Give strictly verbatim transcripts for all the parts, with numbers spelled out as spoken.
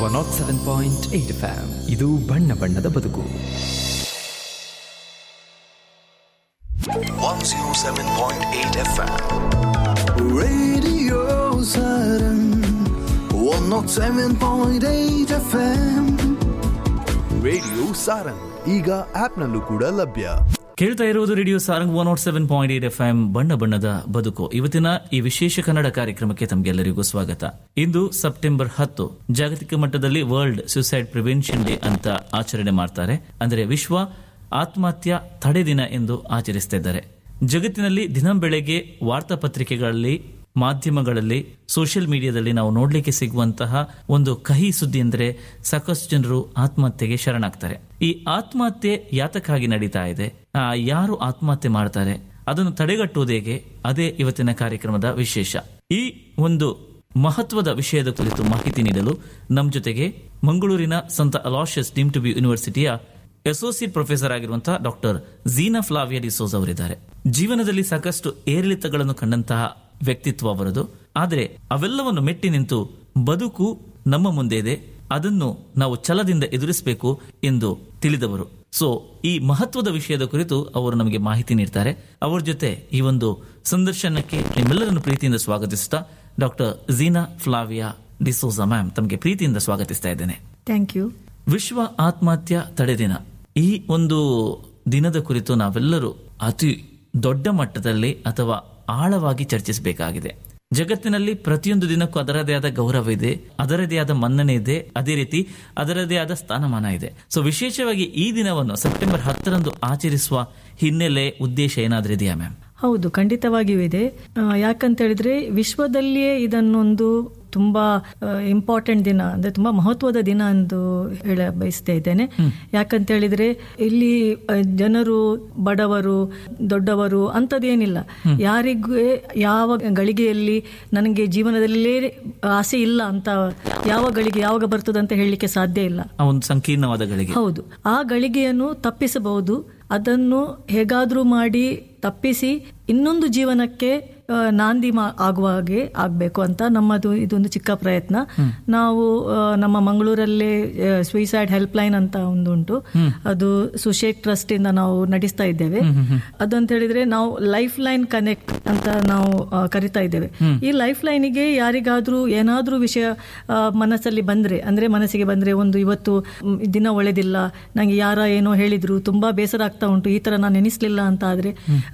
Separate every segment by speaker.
Speaker 1: One not seven point eight F M. ಇದು ಬಣ್ಣ ಬಣ್ಣದ ಬದುಕು.
Speaker 2: One zero seven point eight F M.
Speaker 3: Radio Sarang one not seven point eight F M. Radio Sarang ಈಗ ಆಪ್ನಲ್ಲೂ ಕೂಡ ಲಭ್ಯ.
Speaker 4: ಕೇಳ್ತಾ ಇರುವುದು radio Sarang one not seven point eight F M ಬಣ್ಣ ಬಣ್ಣದ ಬದುಕು. ಇವತ್ತಿನ ಈ ವಿಶೇಷ ಕನ್ನಡ ಕಾರ್ಯಕ್ರಮಕ್ಕೆ ತಮಗೆಲ್ಲರಿಗೂ ಸ್ವಾಗತ. ಇಂದು ಸೆಪ್ಟೆಂಬರ್ ಹತ್ತು ಜಾಗತಿಕ ಮಟ್ಟದಲ್ಲಿ ವರ್ಲ್ಡ್ ಸೂಸೈಡ್ ಪ್ರಿವೆನ್ಷನ್ ಡೇ ಅಂತ ಆಚರಣೆ ಮಾಡ್ತಾರೆ. ಅಂದರೆ ವಿಶ್ವ ಆತ್ಮಹತ್ಯೆ ತಡೆ ದಿನ ಎಂದು ಆಚರಿಸ್ತಾ ಇದ್ದಾರೆ. ಜಗತ್ತಿನಲ್ಲಿ ದಿನ ಬೆಳಗ್ಗೆ ವಾರ್ತಾಪತ್ರಿಕೆಗಳಲ್ಲಿ, ಮಾಧ್ಯಮಗಳಲ್ಲಿ, ಸೋಷಿಯಲ್ ಮೀಡಿಯಾದಲ್ಲಿ ನಾವು ನೋಡ್ಲಿಕ್ಕೆ ಸಿಗುವಂತಹ ಒಂದು ಕಹಿ ಸುದ್ದಿ ಅಂದರೆ ಸಾಕಷ್ಟು ಜನರು ಆತ್ಮಹತ್ಯೆಗೆ ಶರಣಾಗ್ತಾರೆ. ಈ ಆತ್ಮಹತ್ಯೆ ಯಾತಕ್ಕಾಗಿ ನಡೀತಾ ಇದೆ, ಯಾರು ಆತ್ಮಹತ್ಯೆ ಮಾಡ್ತಾರೆ, ಅದನ್ನು ತಡೆಗಟ್ಟುವುದು ಹೇಗೆ, ಅದೇ ಇವತ್ತಿನ ಕಾರ್ಯಕ್ರಮದ ವಿಶೇಷ. ಈ ಒಂದು ಮಹತ್ವದ ವಿಷಯದ ಕುರಿತು ಮಾಹಿತಿ ನೀಡಲು ನಮ್ಮ ಜೊತೆಗೆ ಮಂಗಳೂರಿನ ಸಂತ ಅಲಾಷಿಯಸ್ deemed to B ಯೂನಿವರ್ಸಿಟಿಯ associate professor ಆಗಿರುವಂತಹ ಡಾಕ್ಟರ್ ಝೀನಾ ಫ್ಲಾವಿಯಾ ಡಿಸೋಜಾ ಅವರಿದ್ದಾರೆ. ಜೀವನದಲ್ಲಿ ಸಾಕಷ್ಟು ಏರಿಳಿತಗಳನ್ನು ಕಂಡಂತಹ ವ್ಯಕ್ತಿತ್ವ ಅವರದು. ಆದರೆ ಅವೆಲ್ಲವನ್ನು ಮೆಟ್ಟಿ ನಿಂತು ಬದುಕು ನಮ್ಮ ಮುಂದೆ ಇದೆ, ಅದನ್ನು ನಾವು ಛಲದಿಂದ ಎದುರಿಸಬೇಕು ಎಂದು ತಿಳಿದವರು. ಸೊ ಈ ಮಹತ್ವದ ವಿಷಯದ ಕುರಿತು ಅವರು ನಮಗೆ ಮಾಹಿತಿ ನೀಡ್ತಾರೆ. ಅವರ ಜೊತೆ ಈ ಒಂದು ಸಂದರ್ಶನಕ್ಕೆ ನಿಮ್ಮೆಲ್ಲರನ್ನು ಪ್ರೀತಿಯಿಂದ ಸ್ವಾಗತಿಸುತ್ತಾ ಡಾಕ್ಟರ್ ಝೀನಾ ಫ್ಲಾವಿಯಾ ಡಿಸೋಜಾ ಮ್ಯಾಮ್, ತಮಗೆ ಪ್ರೀತಿಯಿಂದ ಸ್ವಾಗತಿಸ್ತಾ ಇದ್ದೇನೆ.
Speaker 5: Thank you.
Speaker 4: ವಿಶ್ವ ಆತ್ಮಹತ್ಯೆ ತಡೆ ದಿನ, ಈ ಒಂದು ದಿನದ ಕುರಿತು ನಾವೆಲ್ಲರೂ ಅತಿ ದೊಡ್ಡ ಮಟ್ಟದಲ್ಲಿ ಅಥವಾ ಆಳವಾಗಿ ಚರ್ಚಿಸಬೇಕಾಗಿದೆ. ಜಗತ್ತಿನಲ್ಲಿ ಪ್ರತಿಯೊಂದು ದಿನಕ್ಕೂ ಅದರದೇ ಆದ ಗೌರವ ಇದೆ, ಅದರದೇ ಆದ ಮನ್ನಣೆ ಇದೆ, ಅದೇ ರೀತಿ ಅದರದೇ ಆದ ಸ್ಥಾನಮಾನ ಇದೆ. ಸೊ ವಿಶೇಷವಾಗಿ ಈ ದಿನವನ್ನು ಸೆಪ್ಟೆಂಬರ್ ಹತ್ತರಂದು ಆಚರಿಸುವ ಹಿನ್ನೆಲೆ, ಉದ್ದೇಶ ಏನಾದರೂ ಇದೆಯಾ ಮ್ಯಾಮ್?
Speaker 5: ಹೌದು, ಖಂಡಿತವಾಗಿಯೂ ಇದೆ. ಯಾಕಂತ ಹೇಳಿದ್ರೆ ವಿಶ್ವದಲ್ಲಿಯೇ ಇದನ್ನೊಂದು ತುಂಬಾ ಇಂಪಾರ್ಟೆಂಟ್ ದಿನ, ಅಂದ್ರೆ ತುಂಬಾ ಮಹತ್ವದ ದಿನ ಎಂದು ಹೇಳ ಬಯಸ್ತಾ ಇದ್ದೇನೆ. ಯಾಕಂತ ಹೇಳಿದ್ರೆ ಇಲ್ಲಿ ಜನರು, ಬಡವರು, ದೊಡ್ಡವರು ಅಂತದೇನಿಲ್ಲ, ಯಾರಿಗೂ ಯಾವ ಗಳಿಗೆಯಲ್ಲಿ ನನಗೆ ಜೀವನದಲ್ಲೇ ಆಸೆ ಇಲ್ಲ ಅಂತ ಯಾವ ಗಳಿಗೆ ಯಾವಾಗ ಬರ್ತದೆ ಅಂತ ಹೇಳಲಿಕ್ಕೆ ಸಾಧ್ಯ ಇಲ್ಲ.
Speaker 4: ಒಂದು ಸಂಕೀರ್ಣವಾದ ಗಳಿಗೆ.
Speaker 5: ಹೌದು, ಆ ಗಳಿಗೆಯನ್ನು ತಪ್ಪಿಸಬಹುದು. ಅದನ್ನು ಹೇಗಾದ್ರೂ ಮಾಡಿ ತಪ್ಪಿಸಿ ಇನ್ನೊಂದು ಜೀವನಕ್ಕೆ ನಾಂದಿ ಆಗುವ ಹಾಗೆ ಆಗ್ಬೇಕು ಅಂತ ನಮ್ಮದು ಇದೊಂದು ಚಿಕ್ಕ ಪ್ರಯತ್ನ. ನಾವು ನಮ್ಮ ಮಂಗಳೂರಲ್ಲೇ ಸುಯಿಸೈಡ್ ಹೆಲ್ಪ್ ಲೈನ್ ಅಂತ ಒಂದು ಉಂಟು, ಅದು ಸುಶೇಕ್ ಟ್ರಸ್ಟ್ ಇಂದ ನಾವು ನಡೆಸ್ತಾ ಇದ್ದೇವೆ. ಅದಂತ ಹೇಳಿದ್ರೆ ನಾವು ಲೈಫ್ ಲೈನ್ ಕನೆಕ್ಟ್ ಅಂತ ನಾವು ಕರಿತಾ ಇದ್ದೇವೆ. ಈ ಲೈಫ್ ಲೈನಿಗೆ ಯಾರಿಗಾದ್ರೂ ಏನಾದ್ರೂ ವಿಷಯ ಮನಸ್ಸಲ್ಲಿ ಬಂದ್ರೆ, ಅಂದ್ರೆ ಮನಸ್ಸಿಗೆ ಬಂದ್ರೆ, ಒಂದು ಇವತ್ತು ದಿನ ಒಳ್ಳೆದಿಲ್ಲ, ನಂಗೆ ಯಾರ ಏನೋ ಹೇಳಿದ್ರು, ತುಂಬಾ ಬೇಸರ ಆಗ್ತಾ ಉಂಟು, ಈ ತರ ನಾನು ನೆನೆಸ್ಲಿಲ್ಲ ಅಂತ ಆದ್ರೆ,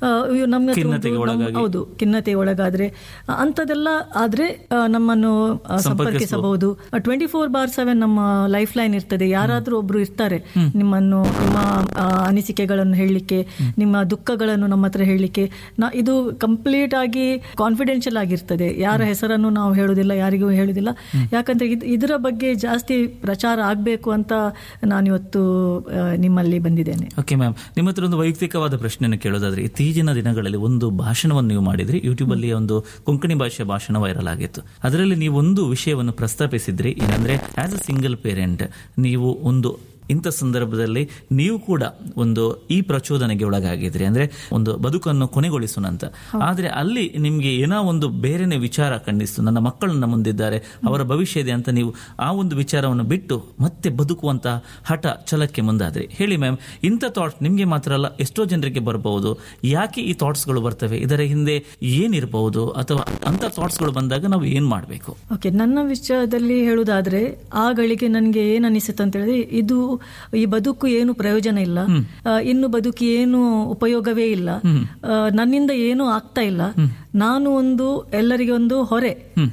Speaker 5: ನಮ್ಗೆ ಹೌದು ಖಿನ್ನತೆ ಒಳಗಾದ್ರೆ, ಅಂತದೆಲ್ಲ ಆದ್ರೆ ನಮ್ಮನ್ನು ಸಂಪರ್ಕಿಸಬಹುದು. ಟ್ವೆಂಟಿ ಫೋರ್ ಬಾರ್ ಸೆವೆನ್ ನಮ್ಮ ಲೈಫ್ ಲೈನ್ ಇರ್ತದೆ. ಯಾರಾದ್ರೂ ಒಬ್ರು ಇರ್ತಾರೆ ನಿಮ್ಮನ್ನು, ನಿಮ್ಮ ಅನಿಸಿಕೆಗಳನ್ನು ಹೇಳಲಿಕ್ಕೆ, ನಿಮ್ಮ ದುಃಖಗಳನ್ನು ನಮ್ಮ ಹತ್ರ ಹೇಳಲಿಕ್ಕೆ. ಇದು ಕಂಪ್ಲೀಟ್ ಆಗಿ ಕಾನ್ಫಿಡೆನ್ಷಿಯಲ್ ಆಗಿರ್ತದೆ. ಯಾರ ಹೆಸರನ್ನು ನಾವು ಹೇಳುದಿಲ್ಲ, ಯಾರಿಗೂ ಹೇಳುದಿಲ್ಲ. ಯಾಕಂದ್ರೆ ಇದರ ಬಗ್ಗೆ ಜಾಸ್ತಿ ಪ್ರಚಾರ ಆಗ್ಬೇಕು ಅಂತ ನಾನಿವತ್ತು ನಿಮ್ಮಲ್ಲಿ ಬಂದಿದ್ದೇನೆ.
Speaker 4: ಓಕೆ ಮ್ಯಾಮ್, ನಿಮ್ಮ ಹತ್ರ ಒಂದು ವೈಯಕ್ತಿಕವಾದ ಪ್ರಶ್ನೆಯನ್ನು ಕೇಳೋದಾದ್ರೆ, ಇತ್ತೀಚಿನ ದಿನಗಳಲ್ಲಿ ಒಂದು ಭಾಷಣವನ್ನು ನೀವು ಮಾಡಿದ್ರಿ, ಯೂಟ್ಯೂಬ್ ಅಲ್ಲಿ ಒಂದು ಕೊಂಕಣಿ ಭಾಷೆಯ ಭಾಷಣ ವೈರಲ್ ಆಗಿತ್ತು. ಅದರಲ್ಲಿ ನೀವು ಒಂದು ವಿಷಯವನ್ನು ಪ್ರಸ್ತಾಪಿಸಿದ್ರಿ, ಏನಂದ್ರೆ ಆಸ್ ಅ ಸಿಂಗಲ್ ಪೇರೆಂಟ್ ನೀವು ಒಂದು ಇಂಥ ಸಂದರ್ಭದಲ್ಲಿ ನೀವು ಕೂಡ ಒಂದು ಈ ಪ್ರಚೋದನೆಗೆ ಒಳಗಾಗಿದ್ರಿ, ಅಂದ್ರೆ ಒಂದು ಬದುಕನ್ನು ಕೊನೆಗೊಳಿಸೋಣ ಅಂತ. ಆದ್ರೆ ಅಲ್ಲಿ ನಿಮ್ಗೆ ಏನೋ ಒಂದು ಬೇರೆನೆ ವಿಚಾರ ಖಂಡಿಸ್ತು, ನನ್ನ ಮಕ್ಕಳು ನನ್ನ ಮುಂದಿದ್ದಾರೆ, ಅವರ ಭವಿಷ್ಯ ಇದೆ ಅಂತ ನೀವು ಆ ಒಂದು ವಿಚಾರವನ್ನು ಬಿಟ್ಟು ಮತ್ತೆ ಬದುಕುವಂತ ಹಠ ಛಲಕ್ಕೆ ಮುಂದಾದ್ರಿ. ಹೇಳಿ ಮ್ಯಾಮ್, ಇಂಥ ಥಾಟ್ಸ್ ನಿಮ್ಗೆ ಮಾತ್ರ ಅಲ್ಲ, ಎಷ್ಟೋ ಜನರಿಗೆ ಬರಬಹುದು. ಯಾಕೆ ಈ ಥಾಟ್ಸ್ ಗಳು ಬರ್ತವೆ, ಇದರ ಹಿಂದೆ ಏನಿರಬಹುದು, ಅಥವಾ ಅಂತ ಥಾಟ್ಸ್ ಗಳು ಬಂದಾಗ ನಾವು ಏನ್ ಮಾಡ್ಬೇಕು?
Speaker 5: ಓಕೆ, ನನ್ನ ವಿಷಯದಲ್ಲಿ ಹೇಳುವುದಾದ್ರೆ, ಆ ಗಳಿಗೆ ನನಗೆ ಏನ್ ಅನಿಸುತ್ತೆ ಅಂತ ಹೇಳಿದ್ರೆ, ಇದು ಈ ಬದುಕು ಏನು ಪ್ರಯೋಜನ ಇಲ್ಲ, ಇನ್ನು ಬದುಕಿ ಏನು ಉಪಯೋಗವೇ ಇಲ್ಲ, ನನ್ನಿಂದ ಏನೂ ಆಗ್ತಾ ಇಲ್ಲ, ನಾನು ಒಂದು ಎಲ್ಲರಿಗೆ ಒಂದು ಹೊರೆ,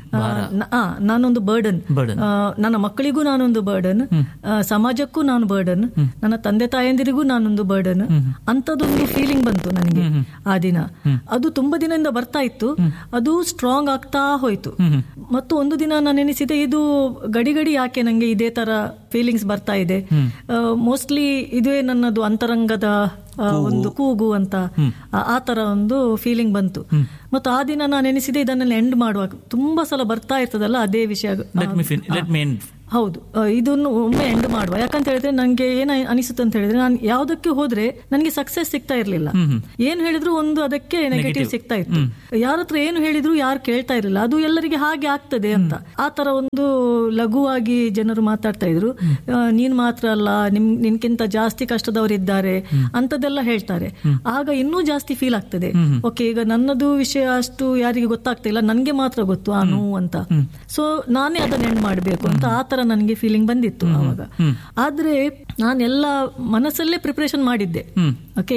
Speaker 5: ನಾನೊಂದು ಬರ್ಡನ್, ನನ್ನ ಮಕ್ಕಳಿಗೂ ನಾನೊಂದು ಬರ್ಡನ್, ಸಮಾಜಕ್ಕೂ ನಾನು ಬರ್ಡನ್, ನನ್ನ ತಂದೆ ತಾಯಂದಿರಿಗೂ ನಾನೊಂದು ಬರ್ಡನ್ ಅಂತದೊಂದು ಫೀಲಿಂಗ್ ಬಂತು ನನಗೆ ಆ ದಿನ. ಅದು ತುಂಬಾ ದಿನದಿಂದ ಬರ್ತಾ ಇತ್ತು, ಅದು ಸ್ಟ್ರಾಂಗ್ ಆಗ್ತಾ ಹೋಯ್ತು. ಮತ್ತು ಒಂದು ದಿನ ನಾನು ಎನಿಸಿದೆ, ಇದು ಗಡಿ ಗಡಿ ಯಾಕೆ ನಂಗೆ ಇದೇ ತರ ಫೀಲಿಂಗ್ಸ್ ಬರ್ತಾ ಇದೆ, ಮೋಸ್ಟ್ಲಿ ಇದುವೇ ನನ್ನದು ಅಂತರಂಗದ ಒಂದು ಕೂಗು ಅಂತ ಆ ತರ ಒಂದು ಫೀಲಿಂಗ್ ಬಂತು. ಮತ್ತು ಆ ದಿನ ನಾನು ಎನಿಸಿದೆ, ಇದನ್ನೆಲ್ಲ ಎಂಡ್ ಮಾಡುವಾಗ ತುಂಬಾ ಸಲ ಬರ್ತಾ ಇರ್ತದಲ್ಲ ಅದೇ ವಿಷಯ. ಹೌದು, ಇದನ್ನು ಒಮ್ಮೆ ಎಂಡ್ ಮಾಡುವ. ಯಾಕಂತ ಹೇಳಿದ್ರೆ ನಂಗೆ ಏನ ಅನಿಸುತ್ತೆ ಅಂತ ಹೇಳಿದ್ರೆ, ನಾನು ಯಾವ್ದಕ್ಕೆ ಹೋದ್ರೆ ನನಗೆ ಸಕ್ಸಸ್ ಸಿಗ್ತಾ ಇರ್ಲಿಲ್ಲ. ಏನ್ ಹೇಳಿದ್ರು ಒಂದು ಅದಕ್ಕೆ ನೆಗೆಟಿವ್ ಸಿಗ್ತಾ ಇತ್ತು. ಯಾರ ಹತ್ರ ಏನು ಹೇಳಿದ್ರು ಯಾರು ಕೇಳ್ತಾ ಇರಲಿಲ್ಲ. ಅದು ಎಲ್ಲರಿಗೆ ಹಾಗೆ ಆಗ್ತದೆ ಅಂತ ಆ ತರ ಒಂದು ಲಘುವಾಗಿ ಜನರು ಮಾತಾಡ್ತಾ ಇದ್ರು. ನೀನ್ ಮಾತ್ರ ಅಲ್ಲ, ನಿಮ್ ನಿನ್ಕಿಂತ ಜಾಸ್ತಿ ಕಷ್ಟದವರಿದ್ದಾರೆ ಅಂತದೆಲ್ಲ ಹೇಳ್ತಾರೆ. ಆಗ ಇನ್ನೂ ಜಾಸ್ತಿ ಫೀಲ್ ಆಗ್ತದೆ. ಓಕೆ, ಈಗ ನನ್ನದು ವಿಷಯ ಅಷ್ಟು ಯಾರಿಗೆ ಗೊತ್ತಾಗ್ತಾ ಇಲ್ಲ, ನನ್ಗೆ ಮಾತ್ರ ಗೊತ್ತು ಆ ನೋವು ಅಂತ. ಸೊ ನಾನೇ ಅದನ್ನ ಎಂಡ್ ಮಾಡ್ಬೇಕು ಅಂತ ಆ ತರ ನನಗೆ ಫೀಲಿಂಗ್ ಬಂದಿತ್ತು ಅವಾಗ. ಆದ್ರೆ ನಾನೆಲ್ಲ ಮನಸ್ಸಲ್ಲೇ ಪ್ರಿಪರೇಷನ್ ಮಾಡಿದ್ದೆ. ಓಕೆ,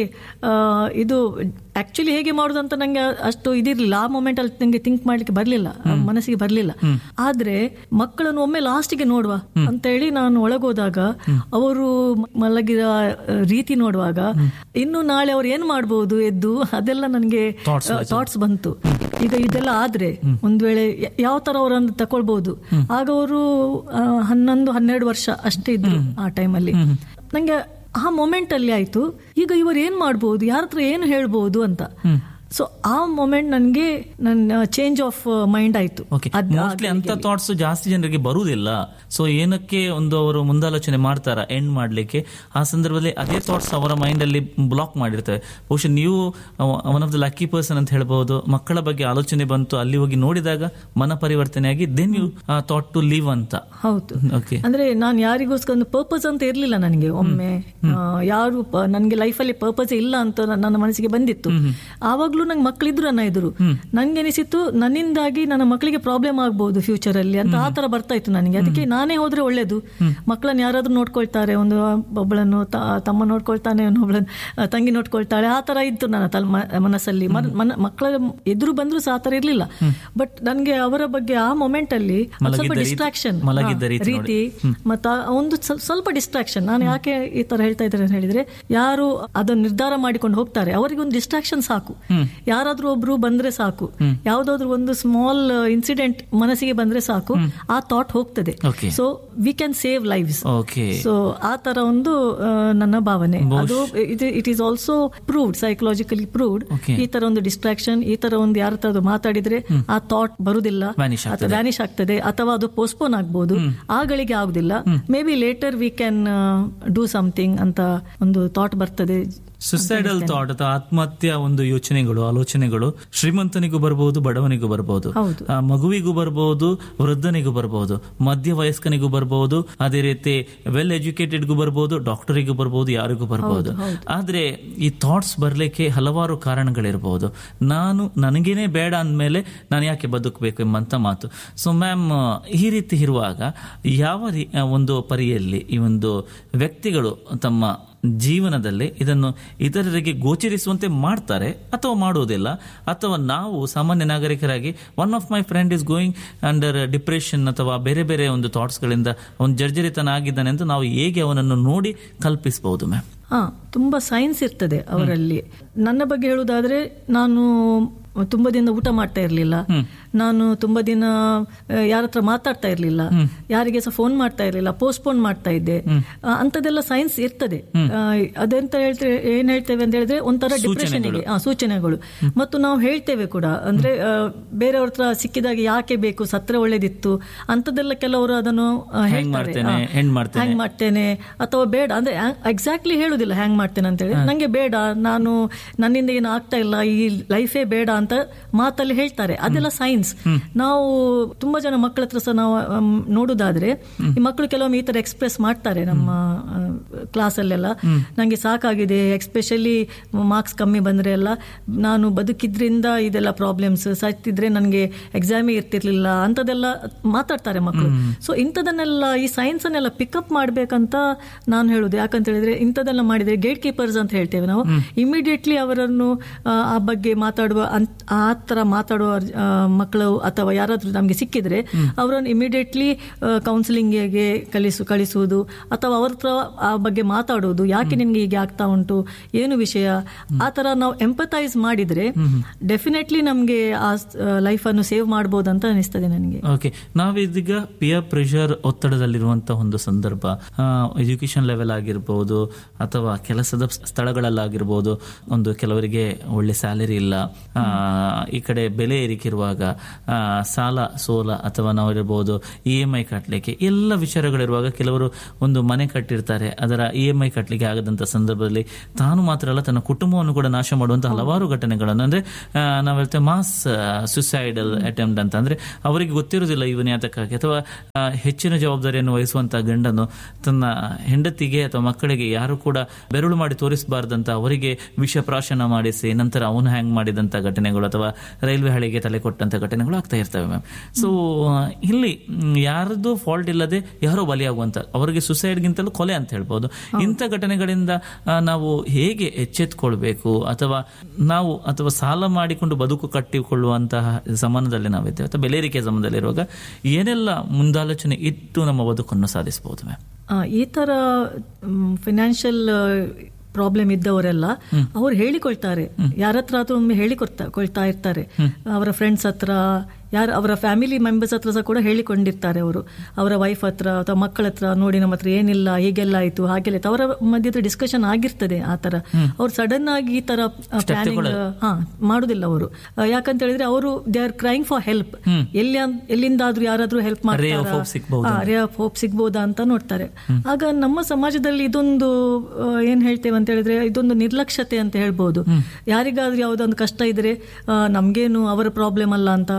Speaker 5: ಇದು ಆಕ್ಚುಲಿ ಹೇಗೆ ಮಾಡುದು ಅಂತ ನಂಗೆ ಅಷ್ಟು ಇದಿರ್ಲಿಲ್ಲ ಆ ಮೊಮೆಂಟ್ ಅಲ್ಲಿ. ನಂಗೆ ಥಿಂಕ್ ಮಾಡ್ಲಿಕ್ಕೆ ಬರ್ಲಿಲ್ಲ, ಮನಸ್ಸಿಗೆ ಬರ್ಲಿಲ್ಲ. ಆದ್ರೆ ಮಕ್ಕಳನ್ನು ಒಮ್ಮೆ ಲಾಸ್ಟಿಗೆ ನೋಡುವ ಅಂತ ಹೇಳಿ ನಾನು ಒಳಗೋದಾಗ ಅವರು ಮಲಗಿದ ರೀತಿ ನೋಡುವಾಗ ಇನ್ನು ನಾಳೆ ಅವ್ರು ಏನ್ ಮಾಡ್ಬೋದು ಎದ್ದು, ಅದೆಲ್ಲ ನನಗೆ ಥಾಟ್ಸ್ ಬಂತು. ಈಗ ಇದೆಲ್ಲ ಆದ್ರೆ ಒಂದ್ ವೇಳೆ ಯಾವ ತರ ಅವರನ್ನು ತಕೊಳ್ಬಹುದು. ಆಗ ಅವರು ಹನ್ನೊಂದು ಹನ್ನೆರಡು ವರ್ಷ ಅಷ್ಟೇ ಇದ್ರು ಆ ಟೈಮಲ್ಲಿ. ನಂಗೆ ಆ ಮೊಮೆಂಟ್ ಅಲ್ಲಿ ಆಯ್ತು, ಈಗ ಇವರು ಏನ್ ಮಾಡ್ಬೋದು, ಯಾರ ಹತ್ರ ಏನು ಹೇಳ್ಬೋದು ಅಂತ. ಸೊ ಆ ಮೊಮೆಂಟ್ ನನಗೆ ನನ್ನ ಚೇಂಜ್ ಆಫ್ ಮೈಂಡ್ ಆಯ್ತು.
Speaker 4: ಮೋಸ್ಟ್ಲಿ ಅಂತ ಥಾಟ್ಸ್ ಜಾಸ್ತಿ ಜನರಿಗೆ ಬರುವುದಿಲ್ಲ. ಸೊ ಏನಕ್ಕೆ ಒಂದು ಅವರು ಮುಂದಾಲೋಚನೆ ಮಾಡ್ತಾರ ಎಂಡ್ ಮಾಡ್ಲಿಕ್ಕೆ, ಆ ಸಂದರ್ಭದಲ್ಲಿ ಅದೇ ಥಾಟ್ಸ್ ಅವರ ಮೈಂಡ್ ಅಲ್ಲಿ ಬ್ಲಾಕ್ ಮಾಡಿರ್ತವೆ. ಬಹುಶಃ ನೀವು one of the lucky person ಅಂತ ಹೇಳ್ಬಹುದು. ಮಕ್ಕಳ ಬಗ್ಗೆ ಆಲೋಚನೆ ಬಂತು, ಅಲ್ಲಿ ಹೋಗಿ ನೋಡಿದಾಗ ಮನ ಪರಿವರ್ತನೆ ಆಗಿ then you thought to leave ಅಂತ.
Speaker 5: ಹೌದು, ಅಂದ್ರೆ ನಾನು ಯಾರಿಗೋಸ್ಕರ ಒಂದು ಪರ್ಪಸ್ ಅಂತ ಇರ್ಲಿಲ್ಲ ನನಗೆ. ಒಮ್ಮೆ ಯಾರು ನನ್ಗೆ ಲೈಫಲ್ಲಿ ಪರ್ಪಸ್ ಇಲ್ಲ ಅಂತ ನನ್ನ ಮನಸ್ಸಿಗೆ ಬಂದಿತ್ತು. ಆವಾಗ್ಲೂ ನಂಗೆ ಮಕ್ಕಳಿದ್ರು ನನ್ನ ಎದುರು. ನನ್ಗೆ ಅನಿಸಿತ್ತು ನನ್ನಿಂದಾಗಿ ನನ್ನ ಮಕ್ಕಳಿಗೆ ಪ್ರಾಬ್ಲಮ್ ಆಗ್ಬಹುದು ಫ್ಯೂಚರ್ ಅಲ್ಲಿ ಅಂತ ಆ ತರ ಬರ್ತಾ ಇತ್ತು ನನಗೆ. ಅದಕ್ಕೆ ನಾನೇ ಹೋದ್ರೆ ಒಳ್ಳೇದು, ಮಕ್ಕಳನ್ನ ಯಾರಾದ್ರೂ ನೋಡ್ಕೊಳ್ತಾರೆ, ಒಂದು ಒಬ್ಬಳನ್ನು ತಮ್ಮ ನೋಡ್ಕೊಳ್ತಾನೆ, ಒಬ್ಬಳನ್ನು ತಂಗಿ ನೋಡ್ಕೊಳ್ತಾಳೆ, ಆ ತರ ಇತ್ತು ನನ್ನ ಮನಸ್ಸಲ್ಲಿ. ಮಕ್ಕಳ ಎದುರು ಬಂದ್ರು ಸಹ ಆ ತರ ಇರ್ಲಿಲ್ಲ. ಬಟ್ ನನ್ಗೆ ಅವರ ಬಗ್ಗೆ ಆ ಮೊಮೆಂಟ್ ಅಲ್ಲಿ ಸ್ವಲ್ಪ ಡಿಸ್ಟ್ರಾಕ್ಷನ್ ರೀತಿ ಮತ್ತ ಒಂದು ಸ್ವಲ್ಪ ಡಿಸ್ಟ್ರಾಕ್ಷನ್. ನಾನು ಯಾಕೆ ಈ ತರ ಹೇಳ್ತಾ ಇದ್ದಾರೆ ಅಂತ ಹೇಳಿದ್ರೆ, ಯಾರು ಅದನ್ನ ನಿರ್ಧಾರ ಮಾಡಿಕೊಂಡು ಹೋಗ್ತಾರೆ ಅವರಿಗೆ ಒಂದು ಡಿಸ್ಟ್ರಾಕ್ಷನ್ ಸಾಕು. ಯಾರಾದ್ರೂ ಒಬ್ರು ಬಂದ್ರೆ ಸಾಕು, ಯಾವ್ದಾದ್ರು ಒಂದು ಸ್ಮಾಲ್ ಇನ್ಸಿಡೆಂಟ್ ಮನಸ್ಸಿಗೆ ಬಂದ್ರೆ ಸಾಕು, ಆ ಥಾಟ್ ಹೋಗ್ತದೆ. So we can save lives. So ಆ ತರ ಒಂದು ನನ್ನ ಭಾವನೆ. ಅದು it is also proved, psychologically proved. ಈ ತರ ಒಂದು ಡಿಸ್ಟ್ರಾಕ್ಷನ್, ಈ ತರ ಒಂದು ಯಾರ ತರ ಮಾತಾಡಿದ್ರೆ ಆ ಥಾಟ್ ಬರುದಿಲ್ಲ, ವ್ಯಾನಿಶ್ ಆಗ್ತದೆ, ಅಥವಾ ಅದು ಪೋಸ್ಟ್ಪೋನ್ ಆಗ್ಬಹುದು. ಆ ಗಳಿಗೆ ಆಗುದಿಲ್ಲ. May be litre we can do something ಅಂತ ಒಂದು ಥಾಟ್ ಬರ್ತದೆ.
Speaker 4: ಸುಸೈಡಲ್ ಥಾಟ್ ಅಥವಾ ಆತ್ಮಹತ್ಯೆ ಒಂದು ಯೋಚನೆಗಳು, ಆಲೋಚನೆಗಳು ಶ್ರೀಮಂತನಿಗೂ ಬರಬಹುದು, ಬಡವನಿಗೂ ಬರಬಹುದು, ಮಗುವಿಗೂ ಬರಬಹುದು, ವೃದ್ಧನಿಗೂ ಬರಬಹುದು, ಮಧ್ಯ ವಯಸ್ಕನಿಗೂ ಬರಬಹುದು, ಅದೇ ರೀತಿ ವೆಲ್ ಎಜುಕೇಟೆಡ್ಗೂ ಬರಬಹುದು, ಡಾಕ್ಟರಿಗೂ ಬರಬಹುದು, ಯಾರಿಗೂ ಬರಬಹುದು. ಆದ್ರೆ ಈ ಥಾಟ್ಸ್ ಬರ್ಲಿಕ್ಕೆ ಹಲವಾರು ಕಾರಣಗಳಿರಬಹುದು. ನಾನು ನನಗೇನೆ ಬೇಡ ಅಂದ್ಮೇಲೆ ನಾನು ಯಾಕೆ ಬದುಕಬೇಕು ಎಂಬಂತ ಮಾತು. ಸೊ ಮ್ಯಾಮ್, ಈ ರೀತಿ ಇರುವಾಗ ಯಾವ ಒಂದು ಪರಿಯಲ್ಲಿ ಈ ಒಂದು ವ್ಯಕ್ತಿಗಳು ತಮ್ಮ ಜೀವನದಲ್ಲಿ ಇದನ್ನು ಇತರರಿಗೆ ಗೋಚರಿಸುವಂತೆ ಮಾಡ್ತಾರೆ ಅಥವಾ ಮಾಡುವುದಿಲ್ಲ, ಅಥವಾ ನಾವು ಸಾಮಾನ್ಯ ನಾಗರಿಕರಾಗಿ one of my friend is going under depression ಅಥವಾ ಬೇರೆ ಬೇರೆ ಒಂದು ಥಾಟ್ಸ್ ಗಳಿಂದ ಅವನು ಜರ್ಜರಿತನಾಗಿದ್ದಾನೆ ಅಂತ ನಾವು ಹೇಗೆ ಅವನನ್ನು ನೋಡಿ ಕಲ್ಪಿಸಬಹುದು ಮ್ಯಾಮ್?
Speaker 5: ಹಾ, ತುಂಬಾ ಸೈನ್ಸ್ ಇರ್ತದೆ ಅವರಲ್ಲಿ. ನನ್ನ ಬಗ್ಗೆ ಹೇಳುವುದಾದ್ರೆ, ನಾನು ತುಂಬಾ ದಿನ ಊಟ ಮಾಡ್ತಾ ಇರ್ಲಿಲ್ಲ, ನಾನು ತುಂಬಾ ದಿನ ಯಾರ ಹತ್ರ ಮಾತಾಡ್ತಾ ಇರ್ಲಿಲ್ಲ, ಯಾರಿಗೆ ಸಹ ಫೋನ್ ಮಾಡ್ತಾ ಇರ್ಲಿಲ್ಲ, ಪೋಸ್ಟ್ಪೋನ್ ಮಾಡ್ತಾ ಇದ್ದೆ. ಅಂತದೆಲ್ಲ ಸೈನ್ಸ್ ಇರ್ತದೆ. ಅದೆಂತ ಹೇಳ್ತೇವೆ, ಏನ್ ಹೇಳ್ತೇವೆ ಅಂತ ಹೇಳಿದ್ರೆ ಒಂಥರ ಡಿಪ್ರೆಷನ್ಗೆ ಸೂಚನೆಗಳು. ಮತ್ತು ನಾವು ಹೇಳ್ತೇವೆ ಕೂಡ, ಅಂದ್ರೆ ಬೇರೆಯವ್ರ ಹತ್ರ ಸಿಕ್ಕಿದಾಗ ಯಾಕೆ ಬೇಕು, ಸತ್ರ ಒಳ್ಳೇದಿತ್ತು ಅಂತದೆಲ್ಲ ಕೆಲವರು ಅದನ್ನು ಹೇಳ್ತಾರೆ. ಹ್ಯಾಂಗ್ ಮಾಡ್ತೇನೆ ಅಥವಾ ಬೇಡ ಅಂದ್ರೆ ಎಕ್ಸಾಕ್ಟ್ಲಿ ಹೇಳುದಿಲ್ಲ ಹ್ಯಾಂಗ್ ಮಾಡ್ತೇನೆ ಅಂತ ಹೇಳಿ. ನಂಗೆ ಬೇಡ, ನಾನು ನನ್ನಿಂದ ಏನು ಆಗ್ತಾ ಇಲ್ಲ, ಈ ಲೈಫೇ ಬೇಡ ಅಂತ ಮಾತಲ್ಲಿ ಹೇಳ್ತಾರೆ. ಅದೆಲ್ಲ ಸೈನ್ಸ್. ನಾವು ತುಂಬಾ ಜನ ಮಕ್ಕಳ ಹತ್ರ ಸಹ ನಾವು ನೋಡುದಾದ್ರೆ, ಈ ಮಕ್ಕಳು ಕೆಲವೊಮ್ಮೆ ಈ ತರ ಎಕ್ಸ್ಪ್ರೆಸ್ ಮಾಡ್ತಾರೆ ನಮ್ಮ ಕ್ಲಾಸ್ ಅಲ್ಲೆಲ್ಲ. ನಂಗೆ ಸಾಕಾಗಿದೆ, ಎಸ್ಪೆಷಲಿ ಮಾರ್ಕ್ಸ್ ಕಮ್ಮಿ ಬಂದ್ರೆ ಎಲ್ಲ, ನಾನು ಬದುಕಿದ್ರಿಂದ ಇದೆಲ್ಲ ಪ್ರಾಬ್ಲಮ್ಸ್, ಸತ್ತಿದ್ರೆ ನನಗೆ ಎಕ್ಸಾಮೇ ಇರ್ತಿರ್ಲಿಲ್ಲ ಅಂತದೆಲ್ಲ ಮಾತಾಡ್ತಾರೆ ಮಕ್ಕಳು. ಸೊ ಇಂಥದನ್ನೆಲ್ಲ ಈ ಸೈನ್ಸ್ ಅನ್ನೆಲ್ಲ ಪಿಕಪ್ ಮಾಡ್ಬೇಕಂತ ನಾನು ಹೇಳುದು. ಯಾಕಂತ ಹೇಳಿದ್ರೆ ಇಂಥದೆಲ್ಲ ಮಾಡಿದ್ರೆ ಗೇಟ್ ಕೀಪರ್ಸ್ ಅಂತ ಹೇಳ್ತೇವೆ ನಾವು, ಇಮಿಡಿಯೇಟ್ಲಿ ಅವರನ್ನು ಆ ಬಗ್ಗೆ ಮಾತಾಡುವ ಆ ತರ ಮಾತಾಡುವ ಮಕ್ಕಳು ಅಥವಾ ಯಾರಾದ್ರೂ ನಮ್ಗೆ ಸಿಕ್ಕಿದ್ರೆ ಅವರನ್ನು ಇಮಿಡಿಯೇಟ್ಲಿ ಕೌನ್ಸಿಲಿಂಗ್ಗೆ ಕಲಿಸು ಕಳಿಸುವುದು ಅಥವಾ ಅವ್ರ ಹತ್ರ ಆ ಬಗ್ಗೆ ಮಾತಾಡುವುದು. ಯಾಕೆ ನಿನ್ಗೆ ಹೀಗೆ ಆಗ್ತಾ ಉಂಟು, ಏನು ವಿಷಯ, ಆ ತರ ನಾವು ಎಂಪತೈಸ್ ಮಾಡಿದ್ರೆ ಡೆಫಿನೆಟ್ಲಿ ನಮ್ಗೆ ಆ ಲೈಫ್ ಅನ್ನು ಸೇವ್ ಮಾಡಬಹುದು ಅಂತ ಅನಿಸ್ತದೆ ನನಗೆ.
Speaker 4: ಓಕೆ, ನಾವೀಗ ಪಿಯರ್ ಪ್ರೆಷರ್, ಒತ್ತಡದಲ್ಲಿರುವಂತಹ ಒಂದು ಸಂದರ್ಭ, ಎಜುಕೇಶನ್ ಲೆವೆಲ್ ಆಗಿರ್ಬಹುದು ಅಥವಾ ಕೆಲಸ ಕೆಲಸದ ಸ್ಥಳಗಳಲ್ಲಾಗಿರ್ಬೋದು, ಒಂದು ಕೆಲವರಿಗೆ ಒಳ್ಳೆ ಸ್ಯಾಲರಿ ಇಲ್ಲ, ಈ ಕಡೆ ಬೆಲೆ ಏರಿಕಿರುವಾಗ ಸಾಲ ಸೋಲ ಅಥವಾ ನಾವಿರ್ಬೋದು ಇ ಎಂ ಐ ಕಟ್ಟಲಿಕ್ಕೆ ಎಲ್ಲ ವಿಚಾರಗಳಿರುವಾಗ ಕೆಲವರು ಒಂದು ಮನೆ ಕಟ್ಟಿರ್ತಾರೆ, ಅದರ ಇ ಎಂ ಐ ಕಟ್ಟಲಿಕ್ಕೆ ಆಗದಂತ ಸಂದರ್ಭದಲ್ಲಿ ತಾನು ಮಾತ್ರ ಅಲ್ಲ ತನ್ನ ಕುಟುಂಬವನ್ನು ಕೂಡ ನಾಶ ಮಾಡುವಂತಹ ಹಲವಾರು ಘಟನೆಗಳನ್ನು, ಅಂದ್ರೆ ನಾವು ಹೇಳ್ತೇವೆ ಮಾಸ್ ಸುಸೈಡಲ್ ಅಟೆಂಪ್ಟ್ ಅಂತ. ಅಂದ್ರೆ ಅವರಿಗೆ ಗೊತ್ತಿರುವುದಿಲ್ಲ ಇವನ್ ಯಾತಕ್ಕಾಗಿ, ಅಥವಾ ಹೆಚ್ಚಿನ ಜವಾಬ್ದಾರಿಯನ್ನು ವಹಿಸುವಂತಹ ಗಂಡನು ತನ್ನ ಹೆಂಡತಿಗೆ ಅಥವಾ ಮಕ್ಕಳಿಗೆ ಯಾರು ಕೂಡ ಬೆರಳು ಮಾಡಿ ತೋರಿಸಬಾರ್ದಂತ ಅವರಿಗೆ ವಿಷ ಪ್ರಾಶನ ಮಾಡಿಸಿ ನಂತರ ಅವನು ಹ್ಯಾಂಗ್ ಮಾಡಿದಂತ ಘಟನೆಗಳು ಅಥವಾ ರೈಲ್ವೆ ಹಳಿಗೆ ತಲೆ ಕೊಟ್ಟಂತ ಘಟನೆಗಳು ಆಗ್ತಾ ಇರ್ತವೆ ಮ್ಯಾಮ್. ಸೊ ಇಲ್ಲಿ ಯಾರದ್ದು ಫಾಲ್ಟ್ ಇಲ್ಲದೆ ಯಾರೋ ಬಲಿಯಾಗುವಂತ, ಅವರಿಗೆ ಸುಸೈಡ್ಗಿಂತಲೂ ಕೊಲೆ ಅಂತ ಹೇಳ್ಬೋದು. ಇಂಥ ಘಟನೆಗಳಿಂದ ನಾವು ಹೇಗೆ ಎಚ್ಚೆತ್ಕೊಳ್ಬೇಕು, ಅಥವಾ ನಾವು ಅಥವಾ ಸಾಲ ಮಾಡಿಕೊಂಡು ಬದುಕು ಕಟ್ಟಿಕೊಳ್ಳುವಂತಹ ಸಮಾನದಲ್ಲಿ ನಾವಿದ್ದೇವೆ ಅಥವಾ ಬೆಲೆ ಏರಿಕೆ ಸಮಾನದಲ್ಲಿ ಇರುವಾಗ ಏನೆಲ್ಲ ಮುಂದಾಲೋಚನೆ ಇಟ್ಟು ನಮ್ಮ ಬದುಕನ್ನು ಸಾಧಿಸಬಹುದು ಮ್ಯಾಮ್?
Speaker 5: ಈ ತರ ಫಿನಾನ್ಷಿಯಲ್ ಪ್ರಾಬ್ಲಮ್ ಇದ್ದವರೆಲ್ಲ ಅವ್ರು ಹೇಳಿಕೊಳ್ತಾರೆ, ಯಾರ ಹತ್ರ ಅಥವಾ ಒಮ್ಮೆ ಹೇಳಿಕೊಡ್ತಾ ಕೊಳ್ತಾ ಇರ್ತಾರೆ, ಅವರ ಫ್ರೆಂಡ್ಸ್ ಹತ್ರ, ಯಾರು ಅವರ ಫ್ಯಾಮಿಲಿ ಮೆಂಬರ್ಸ್ ಹತ್ರ ಸಹ ಕೂಡ ಹೇಳಿಕೊಂಡಿರ್ತಾರೆ. ಅವರು ಅವರ ವೈಫ್ ಹತ್ರ ಅಥವಾ ಮಕ್ಕಳ ಹತ್ರ, ನೋಡಿ ನಮ್ಮ ಹತ್ರ ಏನಿಲ್ಲ, ಹೀಗೆಲ್ಲ ಆಯ್ತು ಹಾಗೆಲ್ಲ ಆಯ್ತು, ಅವರ ಮಧ್ಯದ ಡಿಸ್ಕಷನ್ ಆಗಿರ್ತದೆ. ಆ ತರ ಅವ್ರು ಸಡನ್ ಆಗಿ ಈ ತರ ಪ್ಲಾನಿಂಗ್ ಹಾ ಮಾಡುದಿಲ್ಲ ಅವರು. ಯಾಕಂತ ಹೇಳಿದ್ರೆ ಅವರು they are crying for help, ಎಲ್ಲಿ ಎಲ್ಲಿಂದಾದ್ರೂ ಯಾರಾದ್ರೂ ಹೆಲ್ಪ್ ಮಾಡ್ತಾರೆ, ರೇ ಆಫ್ ಹೋಪ್ ಸಿಗ್ಬೋದಾ ಅಂತ ನೋಡ್ತಾರೆ. ಆಗ ನಮ್ಮ ಸಮಾಜದಲ್ಲಿ ಇದೊಂದು ಏನ್ ಹೇಳ್ತೇವೆ ಅಂತ ಹೇಳಿದ್ರೆ ಇದೊಂದು ನಿರ್ಲಕ್ಷ್ಯತೆ ಅಂತ ಹೇಳ್ಬೋದು. ಯಾರಿಗಾದ್ರೂ ಯಾವ್ದೊಂದು ಕಷ್ಟ ಇದ್ರೆ ನಮ್ಗೇನು ಅವರ ಪ್ರಾಬ್ಲಮ್ ಅಲ್ಲ ಅಂತ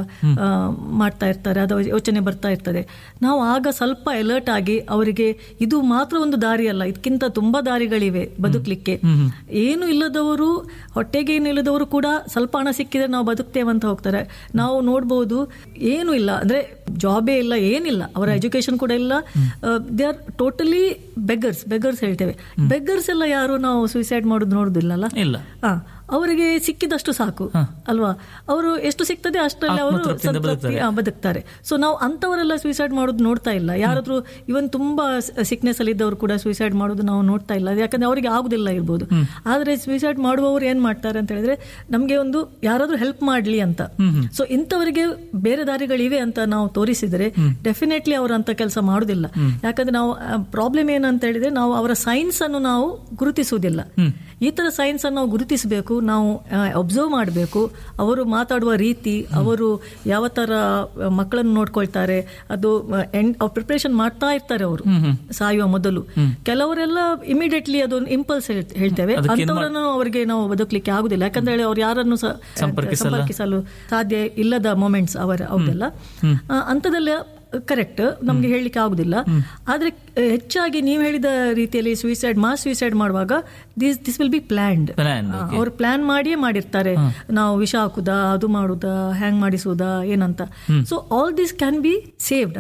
Speaker 5: ಮಾಡ್ತಾ ಇರ್ತಾರೆ, ಅದು ಯೋಚನೆ ಬರ್ತಾ ಇರ್ತದೆ. ನಾವು ಆಗ ಸ್ವಲ್ಪ ಅಲರ್ಟ್ ಆಗಿ ಅವರಿಗೆ ಇದು ಮಾತ್ರ ಒಂದು ದಾರಿ ಅಲ್ಲ, ಇದಕ್ಕಿಂತ ತುಂಬಾ ದಾರಿಗಳಿವೆ ಬದುಕಲಿಕ್ಕೆ. ಏನು ಇಲ್ಲದವರು, ಹೊಟ್ಟೆಗೆ ಏನು ಇಲ್ಲದವರು ಕೂಡ ಸ್ವಲ್ಪ ಹಣ ಸಿಕ್ಕಿದ್ರೆ ನಾವು ಬದುಕ್ತೇವೆ ಅಂತ ಹೋಗ್ತಾರೆ. ನಾವು ನೋಡ್ಬೋದು ಏನು ಇಲ್ಲ ಅಂದ್ರೆ ಜಾಬೇ ಇಲ್ಲ, ಏನಿಲ್ಲ, ಅವರ ಎಜುಕೇಶನ್ ಕೂಡ ಇಲ್ಲ, they are totally beggars beggars ಹೇಳ್ತೇವೆ. ಬೆಗರ್ಸ್ ಎಲ್ಲ ಯಾರು ನಾವು ಸೂಸೈಡ್ ಮಾಡೋದು ನೋಡುದಿಲ್ಲಲ್ಲ, ಇಲ್ಲ, ಅವರಿಗೆ ಸಿಕ್ಕಿದಷ್ಟು ಸಾಕು ಅಲ್ವಾ, ಅವರು ಎಷ್ಟು ಸಿಗ್ತದೆ ಅಷ್ಟರಲ್ಲಿ ಅವರು ಬದುಕ್ತಾರೆ. ಸೊ ನಾವು ಅಂತವರೆಲ್ಲ ಸೂಸೈಡ್ ಮಾಡೋದು ನೋಡ್ತಾ ಇಲ್ಲ. ಯಾರಾದ್ರೂ ಇವನ್ ತುಂಬಾ ಸಿಕ್ನೆಸ್ ಅಲ್ಲಿ ಇದ್ದವರು ಕೂಡ ಸೂಸೈಡ್ ಮಾಡೋದು ನಾವು ನೋಡ್ತಾ ಇಲ್ಲ, ಯಾಕಂದ್ರೆ ಅವರಿಗೆ ಆಗುದಿಲ್ಲ ಇರ್ಬೋದು. ಆದ್ರೆ ಸೂಸೈಡ್ ಮಾಡುವವರು ಏನ್ ಮಾಡ್ತಾರೆ ಅಂತ ಹೇಳಿದ್ರೆ ನಮ್ಗೆ ಒಂದು ಯಾರಾದ್ರೂ ಹೆಲ್ಪ್ ಮಾಡ್ಲಿ ಅಂತ. ಸೊ ಇಂಥವರಿಗೆ ಬೇರೆ ದಾರಿಗಳಿವೆ ಅಂತ ನಾವು ತೋರಿಸಿದ್ರೆ ಡೆಫಿನೆಟ್ಲಿ ಅವರು ಅಂತ ಕೆಲಸ ಮಾಡುದಿಲ್ಲ. ಯಾಕಂದ್ರೆ ನಾವು ಪ್ರಾಬ್ಲಮ್ ಏನಂತ ಹೇಳಿದ್ರೆ ನಾವು ಅವರ ಸೈನ್ಸ್ ಅನ್ನು ನಾವು ಗುರುತಿಸುವುದಿಲ್ಲ. ಈ ತರ ಸೈನ್ಸ್ ಅನ್ನು ನಾವು ಗುರುತಿಸಬೇಕು, ನಾವು ಅಬ್ಸರ್ವ್ ಮಾಡಬೇಕು. ಅವರು ಮಾತಾಡುವ ರೀತಿ, ಅವರು ಯಾವ ತರ ಮಕ್ಕಳನ್ನು ನೋಡ್ಕೊಳ್ತಾರೆ, ಅದು ಪ್ರಿಪರೇಷನ್ ಮಾಡ್ತಾ ಇರ್ತಾರೆ ಅವರು ಸಾಯುವ ಮೊದಲು. ಕೆಲವರೆಲ್ಲ ಇಮಿಡಿಯೇಟ್ಲಿ ಅದೊಂದು ಇಂಪಲ್ಸ್ ಹೇಳ್ತೇವೆ, ಅಂತವರನ್ನು ಅವರಿಗೆ ನಾವು ಬದುಕಲಿಕ್ಕೆ ಆಗುದಿಲ್ಲ. ಯಾಕಂದ್ರೆ ಅವ್ರು ಯಾರನ್ನು ಸಂಪರ್ಕಿಸಲು ಸಾಧ್ಯ ಇಲ್ಲದ ಮೊಮೆಂಟ್ಸ್ ಅವರ ಅವರೆಲ್ಲ ಅಂತದೆಲ್ಲ ಕರೆಕ್ಟ್, ನಮ್ಗೆ ಹೇಳಲಿಕ್ಕೆ ಆಗುದಿಲ್ಲ. ಆದ್ರೆ ಹೆಚ್ಚಾಗಿ ನೀವು ಹೇಳಿದ ರೀತಿಯಲ್ಲಿ ಸೂಸೈಡ್ ಮಾಸ್ ಸೂಸೈಡ್ ಮಾಡುವಾಗ this this will be planned. ಅವ್ರು ಪ್ಲಾನ್ ಮಾಡಿಯೇ ಮಾಡಿರ್ತಾರೆ, ನಾವು ವಿಷ ಹಾಕುದಾ, ಅದು ಮಾಡುದಾ, ಹ್ಯಾಂಗ್ ಮಾಡಿಸುವುದಾ ಏನಂತ. So all this can be saved,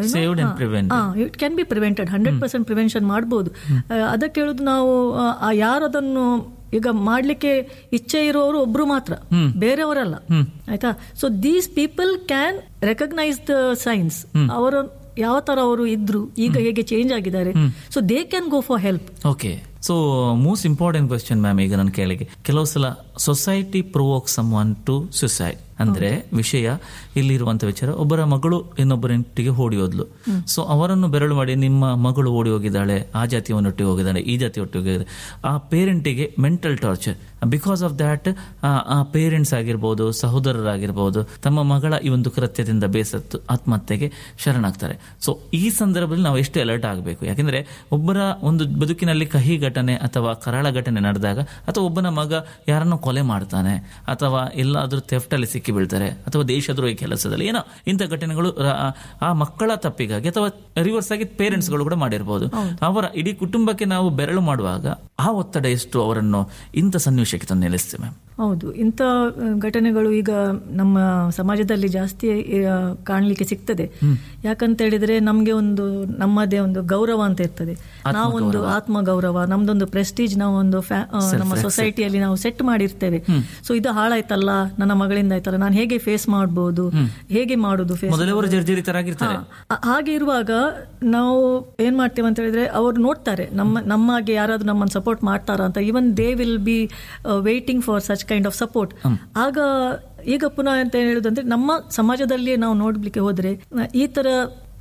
Speaker 5: it can be prevented. Hundred percent prevention ಮಾಡಬಹುದು. ಅದಕ್ಕೆ ಹೇಳುದು ನಾವು ಯಾರು ಅದನ್ನು ಈಗ ಮಾಡ್ಲಿಕ್ಕೆ ಇಚ್ಛೆ ಇರುವವರು ಒಬ್ರು ಮಾತ್ರ, ಬೇರೆಯವರಲ್ಲ, ಆಯ್ತಾ. So these people can recognise the science, ಅವರ ಯಾವ ತರ ಅವರು ಇದ್ರು, ಈಗ ಹೇಗೆ ಚೇಂಜ್ ಆಗಿದ್ದಾರೆ. So they can go for help.
Speaker 4: Okay, so most important question ma'am, ಈಗ ನನ್ನ ಕೇಳಿಗೆ ಕೆಲವು ಸಲ society provoke some one to suicide ಅಂದ್ರೆ ವಿಷಯ ಇಲ್ಲಿರುವಂತ ವಿಚಾರ, ಒಬ್ಬರ ಮಗಳು ಇನ್ನೊಬ್ಬರಿಂಟಿಗೆ ಓಡಿ ಹೋದ್ಲು. ಸೊ ಅವರನ್ನು ಬೆರಳು ಮಾಡಿ ನಿಮ್ಮ ಮಗಳು ಓಡಿ ಹೋಗಿದ್ದಾಳೆ, ಆ ಜಾತಿಯವನ್ನೊಟ್ಟಿಗೆ ಹೋಗಿದ್ದಾಳೆ, ಈ ಜಾತಿ ಒಟ್ಟಿಗೆ ಹೋಗಿದ್ದಾಳೆ, ಆ ಪೇರೆಂಟಿಗೆ mental torture. Because of that ಆ ಪೇರೆಂಟ್ಸ್ ಆಗಿರ್ಬೋದು, ಸಹೋದರರಾಗಿರ್ಬೋದು, ತಮ್ಮ ಮಗಳ ಈ ಒಂದು ಕೃತ್ಯದಿಂದ ಬೇಸತ್ತು ಆತ್ಮಹತ್ಯೆಗೆ ಶರಣಾಗ್ತಾರೆ. ಸೊ ಈ ಸಂದರ್ಭದಲ್ಲಿ ನಾವು ಎಷ್ಟು ಅಲರ್ಟ್ ಆಗಬೇಕು, ಯಾಕೆಂದ್ರೆ ಒಬ್ಬರ ಒಂದು ಬದುಕಿನಲ್ಲಿ ಕಹಿ ಘಟನೆ ಅಥವಾ ಕರಾಳ ಘಟನೆ ನಡೆದಾಗ, ಅಥವಾ ಒಬ್ಬನ ಮಗ ಯಾರನ್ನು ಕೊಲೆ ಮಾಡ್ತಾನೆ, ಅಥವಾ ಎಲ್ಲಾದ್ರೂ ಥೆಫ್ಟ್ ಅಲ್ಲಿ ಸಿಕ್ಕಿ ಬೀಳ್ತಾರೆ, ಅಥವಾ ದೇಶದ್ರೋಹಿ ಕೆಲಸದಲ್ಲಿ ಏನೋ ಇಂಥ ಘಟನೆಗಳು ಆ ಮಕ್ಕಳ ತಪ್ಪಿಗಾಗಿ ಅಥವಾ ರಿವರ್ಸ್ ಆಗಿ ಪೇರೆಂಟ್ಸ್ ಗಳು ಕೂಡ ಮಾಡಿರಬಹುದು. ಅವರ ಇಡೀ ಕುಟುಂಬಕ್ಕೆ ನಾವು ಬೆರಳು ಮಾಡುವಾಗ ಆ ಒತ್ತಡ ಎಷ್ಟು ಅವರನ್ನು ಇಂಥ ಸನ್ನಿವೇಶಕ್ಕೆ ತಂದು ನಿಲ್ಲಿಸ್ತೇವೆ ಮ್ಯಾಮ್.
Speaker 5: ಹೌದು, ಇಂಥ ಘಟನೆಗಳು ಈಗ ನಮ್ಮ ಸಮಾಜದಲ್ಲಿ ಜಾಸ್ತಿ ಕಾಣಲಿಕ್ಕೆ ಸಿಗ್ತದೆ. ಯಾಕಂತ ಹೇಳಿದ್ರೆ ನಮ್ಗೆ ಒಂದು ನಮ್ಮದೇ ಒಂದು ಗೌರವ ಅಂತ ಇರ್ತದೆ, ನಾವೊಂದು ಆತ್ಮ ಗೌರವ, ನಮ್ದೊಂದು ಪ್ರೆಸ್ಟೀಜ್ ನಾವು ಒಂದು ನಮ್ಮ ಸೊಸೈಟಿಯಲ್ಲಿ ನಾವು ಸೆಟ್ ಮಾಡಿರ್ತೇವೆ. ಸೊ ಇದು ಹಾಳಾಯ್ತಲ್ಲ, ನನ್ನ ಮಗಳಿಂದ ಆಯ್ತಲ್ಲ, ನಾನು ಹೇಗೆ ಫೇಸ್ ಮಾಡಬಹುದು, ಹೇಗೆ ಮಾಡುದು ಫೇಸ್, ಹಾಗೆ ಇರುವಾಗ ನಾವು ಏನ್ ಮಾಡ್ತೇವೆ ಅಂತ ಹೇಳಿದ್ರೆ ಅವ್ರು ನೋಡ್ತಾರೆ ನಮ್ಮ ನಮ್ಮಾಗೆ ಯಾರಾದ್ರೂ ನಮ್ಮನ್ನು ಸಪೋರ್ಟ್ ಮಾಡ್ತಾರ ಅಂತ. Even they will be waiting for such kind of support. ಆಗ ಈಗ ಪುನಃ ಅಂತ ಹೇಳುದಂದ್ರೆ ನಮ್ಮ ಸಮಾಜದಲ್ಲಿ ನಾವು ನೋಡ್ಲಿಕ್ಕೆ ಹೋದ್ರೆ ಈ ತರ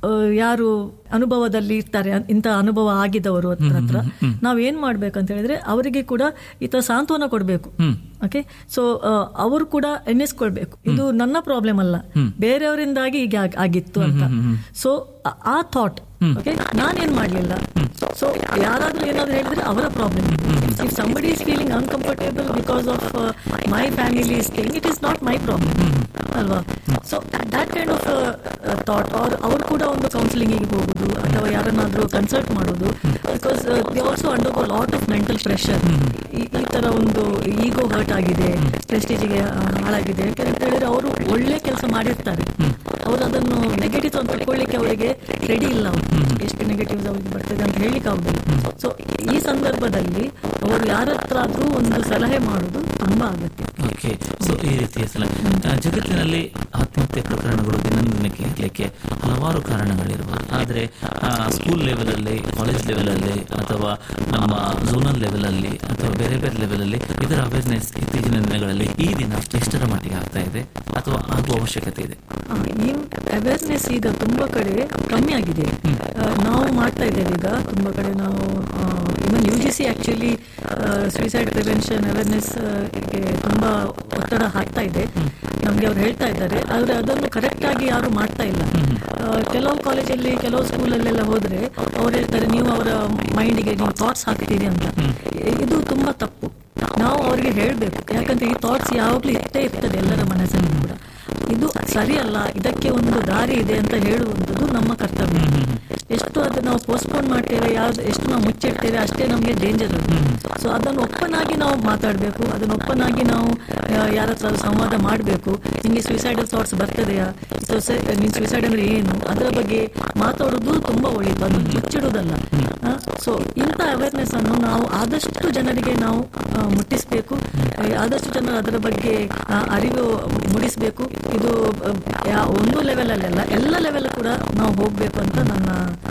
Speaker 5: ಯಾರು ಅನುಭವದಲ್ಲಿ ಇರ್ತಾರೆ, ಇಂಥ ಅನುಭವ ಆಗಿದ್ದವರು ಹತ್ರ ನಾವ್ ಏನ್ ಮಾಡ್ಬೇಕಂತ ಹೇಳಿದ್ರೆ ಅವರಿಗೆ ಕೂಡ ಈ ತರ ಸಾಂತ್ವನ ಕೊಡ್ಬೇಕು. ಓಕೆ, ಸೊ ಅವರು ಕೂಡ ಎನ್ನಿಸ್ಕೊಳ್ಬೇಕು ಇದು ನನ್ನ ಪ್ರಾಬ್ಲಮ್ ಅಲ್ಲ, ಬೇರೆಯವರಿಂದಾಗಿ ಈಗ ಆಗಿತ್ತು ಅಂತ. ಸೊ ಆ ಥಾಟ್ ಓಕೆ ನಾನೇನ್ ಮಾಡ್ಲಿಲ್ಲ. ಸೊ ಯಾರಾದ್ರೂ ಏನಾದ್ರು ಹೇಳಿದ್ರೆ ಅವರ problem. If somebody is feeling uncomfortable because of my family is thing, it is not my problem ಅಲ್ವಾ. So that kind of thought ಅವ್ರು ಅವ್ರು ಕೂಡ ಒಂದು ಕೌನ್ಸಿಲಿಂಗಿಗೆ ಹೋಗುದು ಅಥವಾ ಯಾರನ್ನಾದ್ರೂ ಕನ್ಸಲ್ಟ್ ಮಾಡೋದು. Because they also under a lot of mental pressure. ಈ ತರ ಒಂದು ಈಗೋ ಹರ್ಟ್ ಆಗಿದೆ, ಪ್ರೆಸ್ಟೀಜಿಗೆ ಹಾಳಾಗಿದೆ ಅಂತ ಹೇಳಿದ್ರೆ ಅವರು ಒಳ್ಳೆ ಕೆಲಸ ಮಾಡಿರ್ತಾರೆ, ಅವರು ಅದನ್ನು ನೆಗೆಟಿವ್ ಅಂತ ತಗೊಳ್ಳಿಕ್ಕೆ ಅವರಿಗೆ ರೆಡಿ ಇಲ್ಲ. ಅವರು ಎಷ್ಟು ನೆಗೆಟಿವ್ಸ್ ಅವ್ರಿಗೆ ಬರ್ತದೆ ಅಂತ ಹೇಳಲಿಕ್ಕೆ ಆಗುದಿಲ್ಲ. ಸೊ ಈ ಸಂದರ್ಭದಲ್ಲಿ ಅವರು ಯಾರ ಹತ್ರ ಆದ್ರೂ ಒಂದು ಸಲಹೆ ಮಾಡೋದು ತುಂಬಾ ಅಗತ್ಯ.
Speaker 4: ಓಕೆ, ಸೊ ಈ ರೀತಿಯ ಸಲಹೆ ಜಗತ್ತಿನಲ್ಲಿ ಆತ್ಮಹತ್ಯೆ ಪ್ರಕರಣಗಳು ದಿನದಿನಕ್ಕೆ ಇರಲಿಕ್ಕೆ ಹಲವಾರು ಕಾರಣಗಳಿರ್ಬೋದು. ಆದರೆ ಸ್ಕೂಲ್ ಲೆವೆಲಲ್ಲಿ, ಕಾಲೇಜ್ ಲೆವೆಲಲ್ಲಿ ಅಥವಾ ನಮ್ಮ ಝೋನಲ್ ಲೆವೆಲಲ್ಲಿ ಅಥವಾ ಬೇರೆ ಬೇರೆ ಲೆವೆಲಲ್ಲಿ ಇದರ ಅವೇರ್ನೆಸ್ ಇತ್ತೀಚಿನ ದಿನಗಳಲ್ಲಿ ಈ ದಿನ ಎಷ್ಟರ ಮಟ್ಟಿಗೆ ಆಗ್ತಾ ಇದೆ ಅಥವಾ ಆಗುವ ಅವಶ್ಯಕತೆ ಇದೆ?
Speaker 5: ಈ ಅವೇರ್ನೆಸ್ ಈಗ ತುಂಬಾ ಕಡೆ ಕಮ್ಮಿ ಆಗಿದೆ. ನಾವು ಮಾಡ್ತಾ ಇದ್ದೇವೆ ಈಗ ತುಂಬಾ ಕಡೆ. ನಾವು even U G C actually suicide prevention awareness ಗೆ ತುಂಬಾ ಒತ್ತಡ ಹಾಕ್ತಾ ಇದೆ ನಮ್ಗೆ, ಅವ್ರು ಹೇಳ್ತಾ ಇದ್ದಾರೆ. ಆದ್ರೆ ಅದನ್ನು ಕರೆಕ್ಟ್ ಆಗಿ ಯಾರು ಮಾಡ್ತಾ ಇಲ್ಲ. ಕೆಲವು ಕಾಲೇಜಲ್ಲಿ ಕೆಲವು ಸ್ಕೂಲಲ್ಲೆಲ್ಲ ಹೋದ್ರೆ ಅವ್ರು ಹೇಳ್ತಾರೆ ನೀವು ಅವರ ಮೈಂಡಿಗೆ ನೀವು ಥಾಟ್ಸ್ ಹಾಕ್ತೀರಿ ಅಂತ. ಇದು ತುಂಬಾ ತಪ್ಪು. ನಾವು ಅವ್ರಿಗೆ ಹೇಳ್ಬೇಕು, ಯಾಕಂದ್ರೆ ಈ ಥಾಟ್ಸ್ ಯಾವಾಗ್ಲೂ ಇರ್ತೇ ಇರ್ತದೆ ಎಲ್ಲರ ಮನಸ್ಸಲ್ಲಿ ಕೂಡ. ಇದು ಸರಿಯಲ್ಲ, ಇದಕ್ಕೆ ಒಂದು ದಾರಿ ಇದೆ ಅಂತ ಹೇಳುವಂಥದ್ದು ನಮ್ಮ ಕರ್ತವ್ಯ. ಎಷ್ಟು ಅದು ನಾವು ಪೋಸ್ಟ್ಪೋನ್ ಮಾಡ್ತೇವೆ, ಯಾವ್ದು ಎಷ್ಟು ನಾವು ಮುಚ್ಚಿಡ್ತೇವೆ ಅಷ್ಟೇ ನಮಗೆ ಡೇಂಜರ್. ಸೊ ಅದನ್ನು ಓಪನ್ ಆಗಿ ನಾವು ಮಾತಾಡಬೇಕು, ಅದನ್ನು ಓಪನ್ ಆಗಿ ನಾವು ಯಾರ ಹತ್ರ ಸಂವಾದ ಮಾಡಬೇಕು. ನಿಮಗೆ ಸುಯಿಸೈಡಲ್ ಥಾಟ್ಸ್ ಬರ್ತದೆಯಾ, ನೀನು ಸುಯಿಸೈಡ್ ಅಂದ್ರೆ ಏನು, ಅದರ ಬಗ್ಗೆ ಮಾತಾಡೋದು ತುಂಬಾ ಒಳ್ಳೆಯದು, ಅದು ಮುಚ್ಚಿಡುವುದಲ್ಲ. ಸೊ ಇಂಥ ಅವೇರ್ನೆಸ್ ಅನ್ನು ನಾವು ಆದಷ್ಟು ಜನರಿಗೆ ನಾವು ಮುಟ್ಟಿಸಬೇಕು, ಆದಷ್ಟು ಜನರು ಅದರ ಬಗ್ಗೆ ಅರಿವು ಮೂಡಿಸಬೇಕು. ಇದು ಒಂದು ಲೆವೆಲ್ ಅಲ್ಲ, ಎಲ್ಲ ಲೆವೆಲ್ ಕೂಡ ನಾವು ಹೋಗ್ಬೇಕು ಅಂತ ನನ್ನ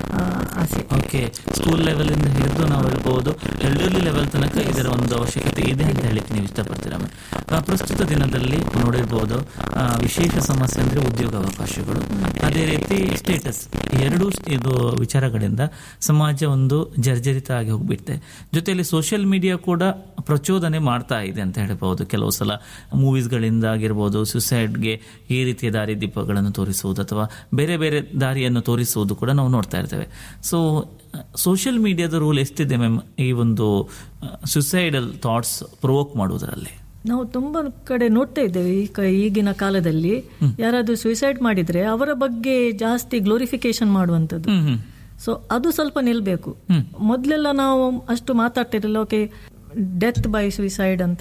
Speaker 5: ಆಸೆ.
Speaker 4: ಓಕೆ, ಸ್ಕೂಲ್ ಲೆವೆಲ್ ಇಂದ ಹಿಡಿದು ನಾವು ಹೇಳ್ಬಹುದು ಎಲ್ಡರ್ಲಿ ಲೆವೆಲ್ ತನಕ ಇದರ ಒಂದು ಅವಶ್ಯಕತೆ ಇದೆ ಅಂತ ಹೇಳಿಕ್ಕೆ ನೀವು ಇಷ್ಟಪಡ್ತೀರಾ? ಪ್ರಸ್ತುತ ದಿನದಲ್ಲಿ ನೋಡಿರ್ಬೋದು ವಿಶೇಷ ಸಮಸ್ಯೆ ಅಂದ್ರೆ ಉದ್ಯೋಗ ಅವಕಾಶಗಳು, ಅದೇ ರೀತಿ ಸ್ಟೇಟಸ್, ಎರಡೂ ಇದು ವಿಚಾರಗಳಿಂದ ಸಮಾಜ ಒಂದು ಜರ್ಜರಿತ ಆಗಿ ಹೋಗ್ಬಿಡುತ್ತೆ. ಜೊತೆಯಲ್ಲಿ ಸೋಷಿಯಲ್ ಮೀಡಿಯಾ ಕೂಡ ಪ್ರಚೋದನೆ ಮಾಡ್ತಾ ಇದೆ ಅಂತ ಹೇಳ್ಬಹುದು. ಕೆಲವು ಸಲ ಮೂವೀಸ್ಗಳಿಂದ ಆಗಿರ್ಬೋದು ಸುಸೈಡ್ಗೆ ಈ ರೀತಿಯ ದಾರಿ ದೀಪಗಳನ್ನು ತೋರಿಸುವುದು ಅಥವಾ ಬೇರೆ ಬೇರೆ ದಾರಿಯನ್ನು ತೋರಿಸುವುದು ಕೂಡ ನಾವು ನೋಡ್ತಾ ಇರ್ತೇವೆ. ಸೊ ಸೋಷಿಯಲ್ ಮೀಡಿಯಾದ ರೋಲ್ ಎಷ್ಟಿದೆ ಮ್ಯಾಮ್ ಈ ಒಂದು ಸುಸೈಡಲ್ ಥಾಟ್ಸ್ ಪ್ರೊವೋಕ್ ಮಾಡುವುದರಲ್ಲಿ?
Speaker 5: ನಾವು ತುಂಬಾ ಕಡೆ ನೋಡ್ತಾ ಇದ್ದೇವೆ ಈ ಈಗಿನ ಕಾಲದಲ್ಲಿ ಯಾರಾದ್ರೂ ಸುಯಿಸೈಡ್ ಮಾಡಿದ್ರೆ ಅವರ ಬಗ್ಗೆ ಜಾಸ್ತಿ ಗ್ಲೋರಿಫಿಕೇಶನ್ ಮಾಡುವಂಥದ್ದು. ಸೊ ಅದು ಸ್ವಲ್ಪ ನಿಲ್ಬೇಕು. ಮೊದಲೆಲ್ಲ ನಾವು ಅಷ್ಟು ಮಾತಾಡ್ತಿರಲಿಲ್ಲ. ಓಕೆ, ಡೆತ್ ಬೈ ಸುಯಿಸೈಡ್ ಅಂತ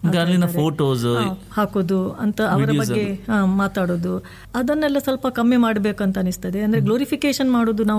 Speaker 4: ಫೋಟೋಸ್
Speaker 5: ಹಾಕೋದು ಅಂತ ಅವರ ಬಗ್ಗೆ ಮಾತಾಡೋದು, ಅದನ್ನೆಲ್ಲ ಸ್ವಲ್ಪ ಕಮ್ಮಿ ಮಾಡ್ಬೇಕಂತ ಅನಿಸ್ತದೆ. ಅಂದ್ರೆ ಗ್ಲೋರಿಫಿಕೇಶನ್ ಮಾಡೋದು ನಾವು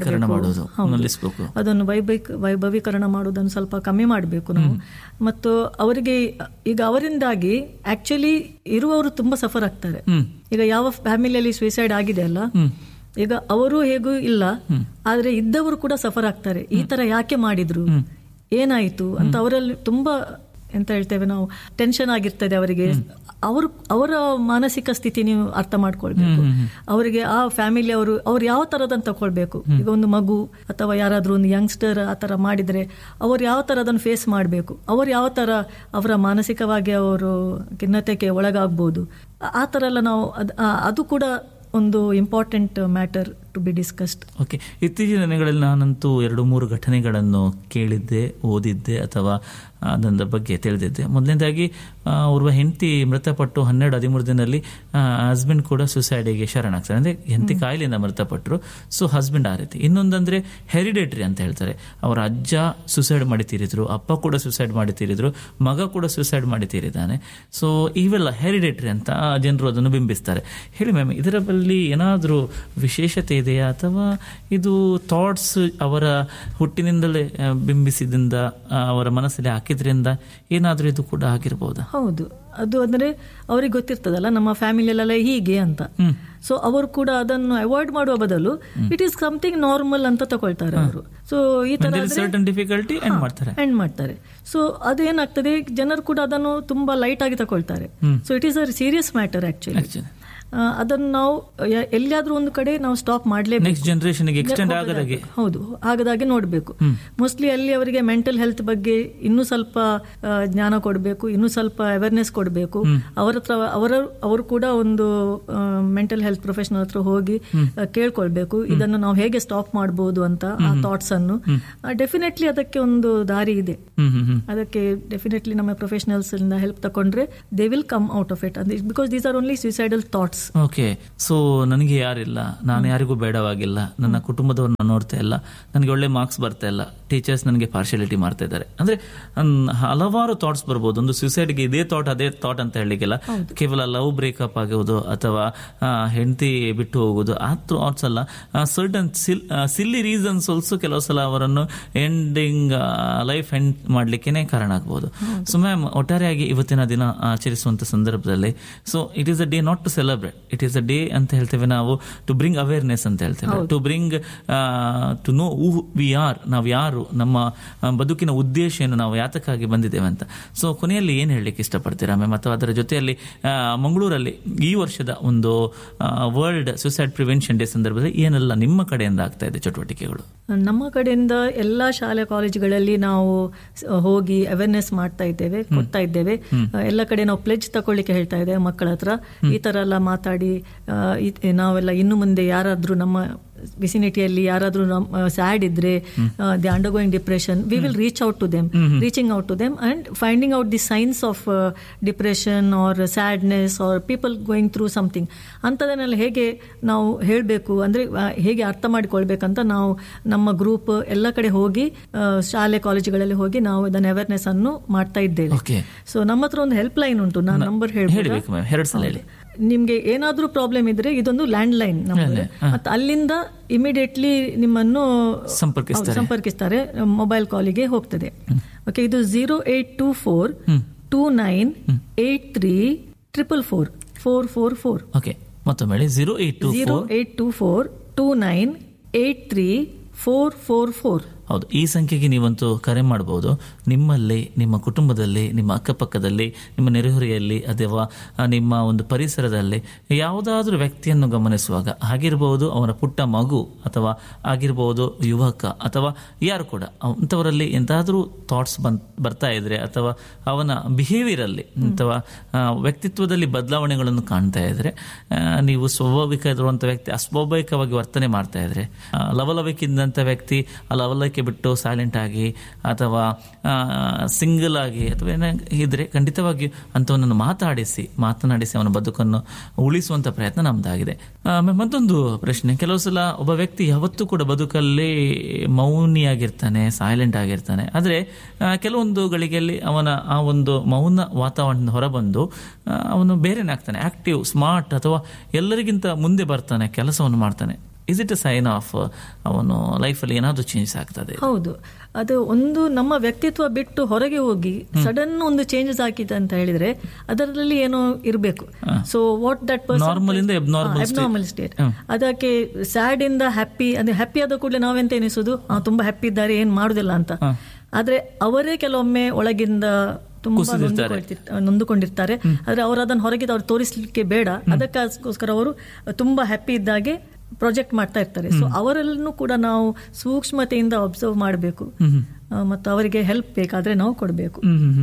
Speaker 5: ಅದನ್ನು ವೈಭವೀಕರಣ ಮಾಡೋದನ್ನು ಸ್ವಲ್ಪ ಕಮ್ಮಿ ಮಾಡಬೇಕು ನಾವು. ಮತ್ತು ಅವರಿಗೆ ಈಗ ಅವರಿಂದಾಗಿ ಆಕ್ಚುಲಿ ಇರುವವರು ತುಂಬಾ ಸಫರ್ ಆಗ್ತಾರೆ. ಈಗ ಯಾವ ಫ್ಯಾಮಿಲಿಯಲ್ಲಿ ಸುಯಿಸೈಡ್ ಆಗಿದೆ ಅಲ್ಲ, ಈಗ ಅವರು ಹೇಗೂ ಇಲ್ಲ, ಆದ್ರೆ ಇದ್ದವರು ಕೂಡ ಸಫರ್ ಆಗ್ತಾರೆ. ಈ ತರ ಯಾಕೆ ಮಾಡಿದ್ರು, ಏನಾಯ್ತು ಅಂತ ಅವರಲ್ಲಿ ತುಂಬಾ ಎಂತ ಹೇಳ್ತೇವೆ ನಾವು ಟೆನ್ಷನ್ ಆಗಿರ್ತದೆ ಅವರಿಗೆ. ಅವರು ಅವರ ಮಾನಸಿಕ ಸ್ಥಿತಿ ನೀವು ಅರ್ಥ ಮಾಡ್ಕೊಳ್ಬೇಕು. ಅವರಿಗೆ ಆ ಫ್ಯಾಮಿಲಿ ಅವರು ಅವ್ರು ಯಾವ ತರದನ್ನು ತಗೊಳ್ಬೇಕು. ಈಗ ಒಂದು ಮಗು ಅಥವಾ ಯಾರಾದ್ರೂ ಒಂದು ಯಂಗ್ಸ್ಟರ್ ಆ ತರ ಮಾಡಿದ್ರೆ ಅವ್ರು ಯಾವ ತರ ಅದನ್ನು ಫೇಸ್ ಮಾಡಬೇಕು, ಅವ್ರು ಯಾವ ತರ ಅವರ ಮಾನಸಿಕವಾಗಿ ಅವರು ಖಿನ್ನತೆಗೆ ಒಳಗಾಗ್ಬೋದು, ಆ ತರ ಎಲ್ಲ ನಾವು ಅದು ಕೂಡ ಒಂದು important matter to B discussed.
Speaker 4: Okay, ಇತ್ತೀಚಿನ ದಿನಗಳಲ್ಲಿ ನಾನಂತೂ ಎರಡು ಮೂರು ಘಟನೆಗಳನ್ನು ಕೇಳಿದ್ದೆ, ಓದಿದ್ದೆ ಅಥವಾ ಅದರ ಬಗ್ಗೆ ತಿಳಿದಿದ್ದೆ. ಮೊದಲನೇದಾಗಿ ಅವ್ರ ಹೆಂಡತಿ ಮೃತಪಟ್ಟು ಹನ್ನೆರಡು ಹದಿಮೂರು ದಿನದಲ್ಲಿ ಹಸ್ಬೆಂಡ್ ಕೂಡ ಸುಸೈಡಿಗೆ ಶರಣಾಗ್ತಾರೆ. ಅಂದ್ರೆ ಹೆಂಡತಿ ಕಾಯಿಲೆಯಿಂದ ಮೃತಪಟ್ಟರು. ಸೊ ಹಸ್ಬೆಂಡ್ ಆ ರೀತಿ. ಇನ್ನೊಂದಂದ್ರೆ ಹೆರಿಡೇಟರಿ ಅಂತ ಹೇಳ್ತಾರೆ. ಅವರ ಅಜ್ಜ ಸುಸೈಡ್ ಮಾಡಿ ತೀರಿದ್ರು, ಅಪ್ಪ ಕೂಡ ಸುಸೈಡ್ ಮಾಡಿ ತೀರಿದ್ರು, ಮಗ ಕೂಡ ಸುಸೈಡ್ ಮಾಡಿ ತೀರಿದ್ದಾನೆ. ಸೊ ಇವೆಲ್ಲ ಹೆರಿಡೇಟರಿ ಅಂತ ಜನರು ಅದನ್ನು ಬಿಂಬಿಸ್ತಾರೆ. ಹೇಳಿ ಮ್ಯಾಮ್, ಇದರ ಬಳಿ ಏನಾದರೂ ವಿಶೇಷತೆ ಇದೆಯಾ ಅಥವಾ ಇದು ಥಾಟ್ಸ್ ಅವರ ಹುಟ್ಟಿನಿಂದಲೇ ಬಿಂಬಿಸಿದಿಂದ ಅವರ ಮನಸ್ಸಲ್ಲಿ ಹಾಕಿದ್ರಿಂದ ಏನಾದ್ರೂ ಇದು ಕೂಡ ಆಗಿರ್ಬೋದಾ?
Speaker 5: ಹೌದು, ಅದು ಅಂದ್ರೆ ಅವ್ರಿಗೆ ಗೊತ್ತಿರ್ತದಲ್ಲ ನಮ್ಮ ಫ್ಯಾಮಿಲಿಯಲ್ಲೆಲ್ಲ ಹೀಗೆ ಅಂತ. ಸೊ ಅವರು ಕೂಡ ಅದನ್ನು ಅವಾಯ್ಡ್ ಮಾಡುವ ಬದಲು ಇಟ್ ಈಸ್ ಸಮಥಿಂಗ್ ನಾರ್ಮಲ್ ಅಂತ ತಗೊಳ್ತಾರೆ ಅವರು. ಸೊ ಈ ತರ
Speaker 4: ಡಿಫಿಕಲ್ಟಿ
Speaker 5: ಎಂಡ್ ಮಾಡ್ತಾರೆ. ಸೊ ಅದೇನಾಗ್ತದೆ, ಜನರು ಕೂಡ ಅದನ್ನು ತುಂಬಾ ಲೈಟ್ ಆಗಿ ತಗೊಳ್ತಾರೆ. So it is a serious matter actually. ಅದನ್ನು ನಾವು ಎಲ್ಲಿಯಾದ್ರೂ ಒಂದು ಕಡೆ ನಾವು ಸ್ಟಾಪ್ ಮಾಡಲೇಬೇಕು.
Speaker 4: ನೆಕ್ಸ್ಟ್ ಜನರೇಷನ್ಗೆ ಎಕ್ಸ್ಟೆಂಡ್ ಆಗದಾಗೆ.
Speaker 5: ಹೌದು, ಆಗದಾಗೆ ನೋಡಬೇಕು. ಮೋಸ್ಟ್ಲಿ ಅಲ್ಲಿ ಅವರಿಗೆ ಮೆಂಟಲ್ ಹೆಲ್ತ್ ಬಗ್ಗೆ ಇನ್ನೂ ಸ್ವಲ್ಪ ಜ್ಞಾನ ಕೊಡಬೇಕು, ಇನ್ನೂ ಸ್ವಲ್ಪ ಅವೇರ್ನೆಸ್ ಕೊಡಬೇಕು. ಅವರ ಹತ್ರ ಅವರ ಅವರು ಕೂಡ ಒಂದು ಮೆಂಟಲ್ ಹೆಲ್ತ್ ಪ್ರೊಫೆಷನಲ್ ಹತ್ರ ಹೋಗಿ ಕೇಳ್ಕೊಳ್ಬೇಕು, ಇದನ್ನು ನಾವು ಹೇಗೆ ಸ್ಟಾಪ್ ಮಾಡಬಹುದು ಅಂತ. ಆ ಥಾಟ್ಸ್ ಅನ್ನು ಡೆಫಿನೆಟ್ಲಿ ಅದಕ್ಕೆ ಒಂದು ದಾರಿ ಇದೆ. ಅದಕ್ಕೆ ಡೆಫಿನೆಟ್ಲಿ ನಮ್ಮ ಪ್ರೊಫೆಷನಲ್ಸ್ ಇಂದ ಹೆಲ್ಪ್ ತಗೊಂಡ್ರೆ they will come out of it. Because these are only suicidal thoughts.
Speaker 4: Okay, so ನನಗೆ ಯಾರಿಲ್ಲ, ನಾನು ಯಾರಿಗೂ ಬೇಡವಾಗಿಲ್ಲ, ನನ್ನ ಕುಟುಂಬದವ್ರನ್ನ ನೋಡ್ತಾ ಇಲ್ಲ, ನನಗೆ ಒಳ್ಳೆ ಮಾರ್ಕ್ಸ್ ಬರ್ತಾ ಇಲ್ಲ, ಟೀಚರ್ಸ್ ನನಗೆ ಪಾರ್ಶಿಯಾಲಿಟಿ ಮಾಡ್ತಾ ಇದ್ದಾರೆ ಅಂದ್ರೆ ಹಲವಾರು ಥಾಟ್ಸ್ ಬರ್ಬೋದು. ಒಂದು ಸುಸೈಡ್ಗೆ ಇದೇ ಥಾಟ್ ಅದೇ ಥಾಟ್ ಅಂತ ಹೇಳಲಿಕ್ಕಿಲ್ಲ. ಕೇವಲ ಲವ್ ಬ್ರೇಕಪ್ ಆಗುವುದು ಅಥವಾ ಹೆಂಡತಿ ಬಿಟ್ಟು ಹೋಗುವುದು ಆ ಥಾಟ್ಸ್ ಅಲ್ಲ. ಸರ್ಟನ್ ಸಿಲ್ಲಿ ರೀಸನ್ಸ್ ಆಲ್ಸೋ ಕೆಲವು ಸಲ ಅವರನ್ನು ಎಂಡಿಂಗ್ ಲೈಫ್ ಎಂಡ್ ಮಾಡ್ಲಿಕ್ಕೆ ಕಾರಣ ಆಗ್ಬಹುದು. ಸೊ ಮ್ಯಾಮ್, ಒಟ್ಟಾರೆಯಾಗಿ ಇವತ್ತಿನ ದಿನ ಆಚರಿಸುವಂತ ಸಂದರ್ಭದಲ್ಲಿ so it is a day not to celebrate, it is a day ಅಂತ ಹೇಳ್ತೇವೆ ನಾವು, ಟು ಬ್ರಿಂಗ್ ಅವೇರ್ನೆಸ್ ಅಂತ ಹೇಳ್ತೇವೆ, to bring to know who we are, ನಾವು ಯಾರು, ನಮ್ಮ ಬದುಕಿನ ಉದ್ದೇಶ ಏನು, ನಾವು ಯಾತಕ್ಕಾಗಿ ಬಂದಿದ್ದೇವೆ ಅಂತ. ಸೊ ಕೊನೆಯಲ್ಲಿ ಏನ್ ಹೇಳಲಿಕ್ಕೆ ಇಷ್ಟಪಡ್ತೀರಾ ಮ್ಯಾಮ್? ಅಥವಾ ಅದರ ಜೊತೆಯಲ್ಲಿ ಮಂಗಳೂರಲ್ಲಿ ಈ ವರ್ಷದ ಒಂದು ವರ್ಲ್ಡ್ ಸುಸೈಡ್ ಪ್ರಿವೆನ್ಷನ್ ಡೇ ಸಂದರ್ಭದಲ್ಲಿ ಏನೆಲ್ಲ ನಿಮ್ಮ ಕಡೆಯಿಂದ ಆಗ್ತಾ ಇದೆ ಚಟುವಟಿಕೆಗಳು?
Speaker 5: ನಮ್ಮ ಕಡೆಯಿಂದ ಎಲ್ಲ ಶಾಲೆ ಕಾಲೇಜುಗಳಲ್ಲಿ ನಾವು ಹೋಗಿ ಅವೇರ್ನೆಸ್ ಮಾಡ್ತಾ ಇದ್ದೇವೆ, ಕೊಡ್ತಾ ಇದ್ದೇವೆ. ಎಲ್ಲ ಕಡೆ ನಾವು ಪ್ಲೆಜ್ ತಗೊಳ್ಳಿಕ್ಕೆ ಹೇಳ್ತಾ ಇದ್ದೇವೆ ಮಕ್ಕಳ ಹತ್ರ. ಈ ತರ ಎಲ್ಲ ಮಾತಾಡಿ ನಾವೆಲ್ಲ ಇನ್ನು ಮುಂದೆ ಯಾರಾದ್ರೂ ನಮ್ಮ ವಿಸಿನಿಟಿಯಲ್ಲಿ ಯಾರಾದ್ರೂ ಸ್ಯಾಡ್ ಇದ್ರೆ, the undergoing depression, we will reach out to them, reaching out to them and finding out the science of depression R sadness are people going through something ಅಂಥದನ್ನೆಲ್ಲ ಹೇಗೆ ನಾವು ಹೇಳಬೇಕು, ಅಂದ್ರೆ ಹೇಗೆ ಅರ್ಥ ಮಾಡಿಕೊಳ್ಬೇಕಂತ ನಾವು ನಮ್ಮ ಗ್ರೂಪ್ ಎಲ್ಲ ಕಡೆ ಹೋಗಿ ಶಾಲೆ ಕಾಲೇಜುಗಳಲ್ಲಿ ಹೋಗಿ ನಾವು ಇದನ್ನ ಅವೇರ್ನೆಸ್ ಅನ್ನು ಮಾಡ್ತಾ ಇದ್ದೇವೆ. ಸೊ ನಮ್ಮ ಹತ್ರ ಒಂದು ಹೆಲ್ಪ್ ಲೈನ್ ಉಂಟು, ನಾನು ನಂಬರ್ ಹೇಳ್ಬೇಕು. ನಿಮ್ಗೆ ಏನಾದ್ರೂ ಪ್ರಾಬ್ಲಮ್ ಇದ್ರೆ ಇದೊಂದು ಲ್ಯಾಂಡ್ ಲೈನ್ ನಂಬರ್, ಮತ್ತೆ ಅಲ್ಲಿಂದ ಇಮಿಡಿಯೇಟ್ಲಿ ನಿಮ್ಮನ್ನು ಸಂಪರ್ಕಿಸ್ತಾರೆ, ಮೊಬೈಲ್ ಕಾಲಿಗೆ ಹೋಗ್ತದೆ. ಓಕೆ, ಇದು zero eight two four two nine eight three triple four four four four.
Speaker 4: Okay, ಮತ್ತೊಮ್ಮೆ zero eight two
Speaker 5: zero eight two four two nine eight three four four four.
Speaker 4: ಹೌದು, ಈ ಸಂಖ್ಯೆಗೆ ನೀವಂತೂ ಕರೆ ಮಾಡಬಹುದು. ನಿಮ್ಮಲ್ಲಿ, ನಿಮ್ಮ ಕುಟುಂಬದಲ್ಲಿ, ನಿಮ್ಮ ಅಕ್ಕಪಕ್ಕದಲ್ಲಿ, ನಿಮ್ಮ ನೆರೆಹೊರೆಯಲ್ಲಿ ಅಥವಾ ನಿಮ್ಮ ಒಂದು ಪರಿಸರದಲ್ಲಿ ಯಾವುದಾದ್ರೂ ವ್ಯಕ್ತಿಯನ್ನು ಗಮನಿಸುವಾಗ, ಆಗಿರಬಹುದು ಅವನ ಪುಟ್ಟ ಮಗು ಅಥವಾ ಆಗಿರಬಹುದು ಯುವಕ ಅಥವಾ ಯಾರು ಕೂಡ, ಅಂಥವರಲ್ಲಿ ಎಂತಾದ್ರೂ ಥಾಟ್ಸ್ ಬನ್ ಬರ್ತಾ ಇದ್ರೆ ಅಥವಾ ಅವನ ಬಿಹೇವಿಯರ್ ಅಲ್ಲಿ ಅಥವಾ ವ್ಯಕ್ತಿತ್ವದಲ್ಲಿ ಬದಲಾವಣೆಗಳನ್ನು ಕಾಣ್ತಾ ಇದ್ರೆ, ನೀವು ಸ್ವಾಭಾವಿಕ ಇರುವಂಥ ವ್ಯಕ್ತಿ ಅಸ್ವಾಭಾವಿಕವಾಗಿ ವರ್ತನೆ ಮಾಡ್ತಾ ಇದ್ರೆ, ಲವಲವಿಕಿದ್ದಂಥ ವ್ಯಕ್ತಿ ಆ ಲವಲವಿಕೆ ಬಿಟ್ಟು ಸೈಲೆಂಟ್ ಆಗಿ ಅಥವಾ ಸಿಂಗಲ್ ಆಗಿ ಅಥವಾ ಏನ ಇದ್ರೆ ಖಂಡಿತವಾಗಿಯೂ ಅಂಥವನನ್ನು ಮಾತಾಡಿಸಿ ಮಾತನಾಡಿಸಿ ಅವನ ಬದುಕನ್ನು ಉಳಿಸುವಂತ ಪ್ರಯತ್ನ ನಮ್ದಾಗಿದೆ. ಮತ್ತೊಂದು ಪ್ರಶ್ನೆ, ಕೆಲವು ಸಲ ಒಬ್ಬ ವ್ಯಕ್ತಿ ಯಾವತ್ತೂ ಕೂಡ ಬದುಕಲ್ಲಿ ಮೌನಿಯಾಗಿರ್ತಾನೆ, ಸೈಲೆಂಟ್ ಆಗಿರ್ತಾನೆ. ಆದ್ರೆ ಕೆಲವೊಂದು ಗಳಿಗೆಯಲ್ಲಿ ಅವನ ಆ ಒಂದು ಮೌನ ವಾತಾವರಣದಿಂದ ಹೊರಬಂದು ಅವನು ಬೇರೆನೇ ಆಗ್ತಾನೆ, ಆಕ್ಟಿವ್, ಸ್ಮಾರ್ಟ್ ಅಥವಾ ಎಲ್ಲರಿಗಿಂತ ಮುಂದೆ ಬರ್ತಾನೆ, ಕೆಲಸವನ್ನು ಮಾಡ್ತಾನೆ. Is it a sign of ಅವನು ಲೈಫಲ್ಲಿ ಏನಾದರೂ ಚೇಂಜಸ್ ಆಗ್ತದೆ?
Speaker 5: ಹೌದು, ಅದು ಒಂದು ನಮ್ಮ ವ್ಯಕ್ತಿತ್ವ ಬಿಟ್ಟು ಹೊರಗೆ ಹೋಗಿ ಸಡನ್ ಒಂದು ಚೇಂಜಸ್ ಆಗಿದೆ ಅಂತ ಹೇಳಿದ್ರೆ ಅದರಲ್ಲಿ ಏನೋ ಇರಬೇಕು. So what that abnormal state, ಅದಕ್ಕೆ ಸ್ಯಾಡ್ ಇಂದ ಹ್ಯಾಪಿ, ಅಂದ್ರೆ ಹ್ಯಾಪಿ ಆದ ಕೂಡಲೇ ನಾವೆಂತ ಎನಿಸುದು ತುಂಬಾ ಹ್ಯಾಪಿ ಇದ್ದಾರೆ, ಏನ್ ಮಾಡುದಿಲ್ಲ ಅಂತ. ಆದ್ರೆ ಅವರೇ ಕೆಲವೊಮ್ಮೆ ಒಳಗಿಂದ ತುಂಬಾ ನೊಂದುಕೊಂಡಿರ್ತಾರೆ. ಆದ್ರೆ ಅವರು ಅದನ್ನು ಹೊರಗೆ ಅವ್ರು ತೋರಿಸ್ಲಿಕ್ಕೆ ಬೇಡ, ಅದಕ್ಕೋಸ್ಕರ ಅವರು ತುಂಬಾ ಹ್ಯಾಪಿ ಇದ್ದಾಗೆ ಪ್ರಾಜೆಕ್ಟ್ ಮಾಡ್ತಾ ಇರ್ತಾರೆ. ಸೊ ಅವರಲ್ಲೂ ಕೂಡ ನಾವು ಸೂಕ್ಷ್ಮತೆಯಿಂದ ಅಬ್ಸರ್ವ್ ಮಾಡಬೇಕು ಮತ್ತು ಅವರಿಗೆ ಹೆಲ್ಪ್ ಬೇಕಾದ್ರೆ ನಾವು ಕೊಡಬೇಕು.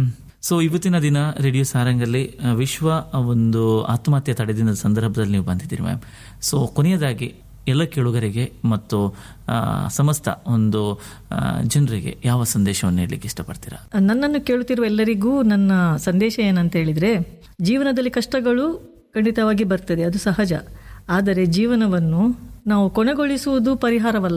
Speaker 4: ಸೊ ಇವತ್ತಿನ ದಿನ ರೇಡಿಯೋ ಸಾರಂಗಲ್ಲಿ ವಿಶ್ವ ಒಂದು ಆತ್ಮಹತ್ಯೆ ತಡೆದಿನ ಸಂದರ್ಭದಲ್ಲಿ ನೀವು ಬಂದಿದ್ದೀರಿ ಮ್ಯಾಮ್. ಸೊ ಕೊನೆಯದಾಗಿ ಎಲ್ಲ ಕೇಳುಗರಿಗೆ ಮತ್ತು ಸಮಸ್ತ ಒಂದು ಜನರಿಗೆ ಯಾವ ಸಂದೇಶವನ್ನು ನೀಡಲಿಕ್ಕೆ ಇಷ್ಟಪಡ್ತೀರಾ?
Speaker 5: ನನ್ನನ್ನು ಕೇಳುತ್ತಿರುವ ಎಲ್ಲರಿಗೂ ನನ್ನ ಸಂದೇಶ ಏನಂತ ಹೇಳಿದ್ರೆ, ಜೀವನದಲ್ಲಿ ಕಷ್ಟಗಳು ಖಂಡಿತವಾಗಿ ಬರ್ತದೆ, ಅದು ಸಹಜ. ಆದರೆ ಜೀವನವನ್ನು ನಾವು ಕೊನೆಗೊಳಿಸುವುದು ಪರಿಹಾರವಲ್ಲ.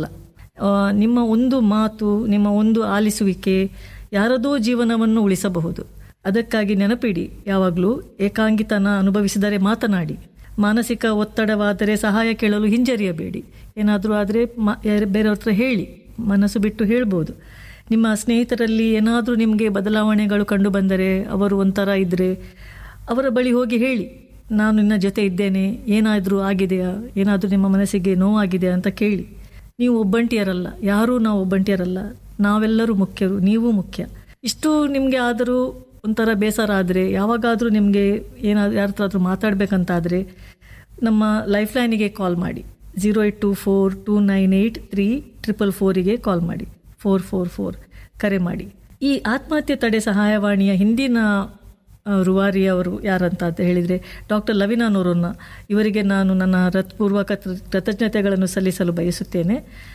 Speaker 5: ನಿಮ್ಮ ಒಂದು ಮಾತು, ನಿಮ್ಮ ಒಂದು ಆಲಿಸುವಿಕೆ ಯಾರದೋ ಜೀವನವನ್ನು ಉಳಿಸಬಹುದು. ಅದಕ್ಕಾಗಿ ನೆನಪಿಡಿ, ಯಾವಾಗಲೂ ಏಕಾಂಗಿತನ ಅನುಭವಿಸಿದರೆ ಮಾತನಾಡಿ, ಮಾನಸಿಕ ಒತ್ತಡವಾದರೆ ಸಹಾಯ ಕೇಳಲು ಹಿಂಜರಿಯಬೇಡಿ. ಏನಾದರೂ ಆದರೆ ಬೇರೆಯವ್ರ ಹತ್ರ ಹೇಳಿ, ಮನಸ್ಸು ಬಿಟ್ಟು ಹೇಳ್ಬೋದು. ನಿಮ್ಮ ಸ್ನೇಹಿತರಲ್ಲಿ ಏನಾದರೂ ನಿಮಗೆ ಬದಲಾವಣೆಗಳು ಕಂಡು ಬಂದರೆ, ಅವರು ಒಂಥರ ಇದ್ದರೆ ಅವರ ಬಳಿ ಹೋಗಿ ಹೇಳಿ, ನಾನು ನಿನ್ನ ಜೊತೆ ಇದ್ದೇನೆ, ಏನಾದರೂ ಆಗಿದೆಯಾ, ಏನಾದರೂ ನಿಮ್ಮ ಮನಸ್ಸಿಗೆ ನೋವಾಗಿದೆಯಾ ಅಂತ ಕೇಳಿ. ನೀವು ಒಬ್ಬಂಟಿಯರಲ್ಲ, ಯಾರೂ ನಾವು ಒಬ್ಬಂಟಿಯರಲ್ಲ, ನಾವೆಲ್ಲರೂ ಮುಖ್ಯರು, ನೀವು ಮುಖ್ಯ. ಇಷ್ಟು ನಿಮಗೆ ಆದರೂ ಒಂಥರ ಬೇಸರ ಆದರೆ, ಯಾವಾಗಾದರೂ ನಿಮಗೆ ಏನಾದರೂ ಯಾರ ಹತ್ರ ಆದರೂ ಮಾತಾಡಬೇಕಂತಾದರೆ ನಮ್ಮ ಲೈಫ್ ಲೈನಿಗೆ ಕಾಲ್ ಮಾಡಿ. Zero eight to four two nine eight three triple ಫೋರಿಗೆ ಕಾಲ್ ಮಾಡಿ. ಫೋರ್ ಫೋರ್ ಫೋರ್ ಕರೆ ಮಾಡಿ. ಈ ಆತ್ಮಹತ್ಯೆ ತಡೆ ಸಹಾಯವಾಣಿಯ ಹಿಂದಿನ ರೂವಾರಿ ಅವರು ಯಾರಂತ ಅಂತ ಹೇಳಿದರೆ ಡಾಕ್ಟರ್ ಲವಿನಾ ನೂರನ್ನ. ಇವರಿಗೆ ನಾನು ನನ್ನ ಹೃತ್ಪೂರ್ವಕ ಕೃತಜ್ಞತೆಗಳನ್ನು ಸಲ್ಲಿಸಲು ಬಯಸುತ್ತೇನೆ.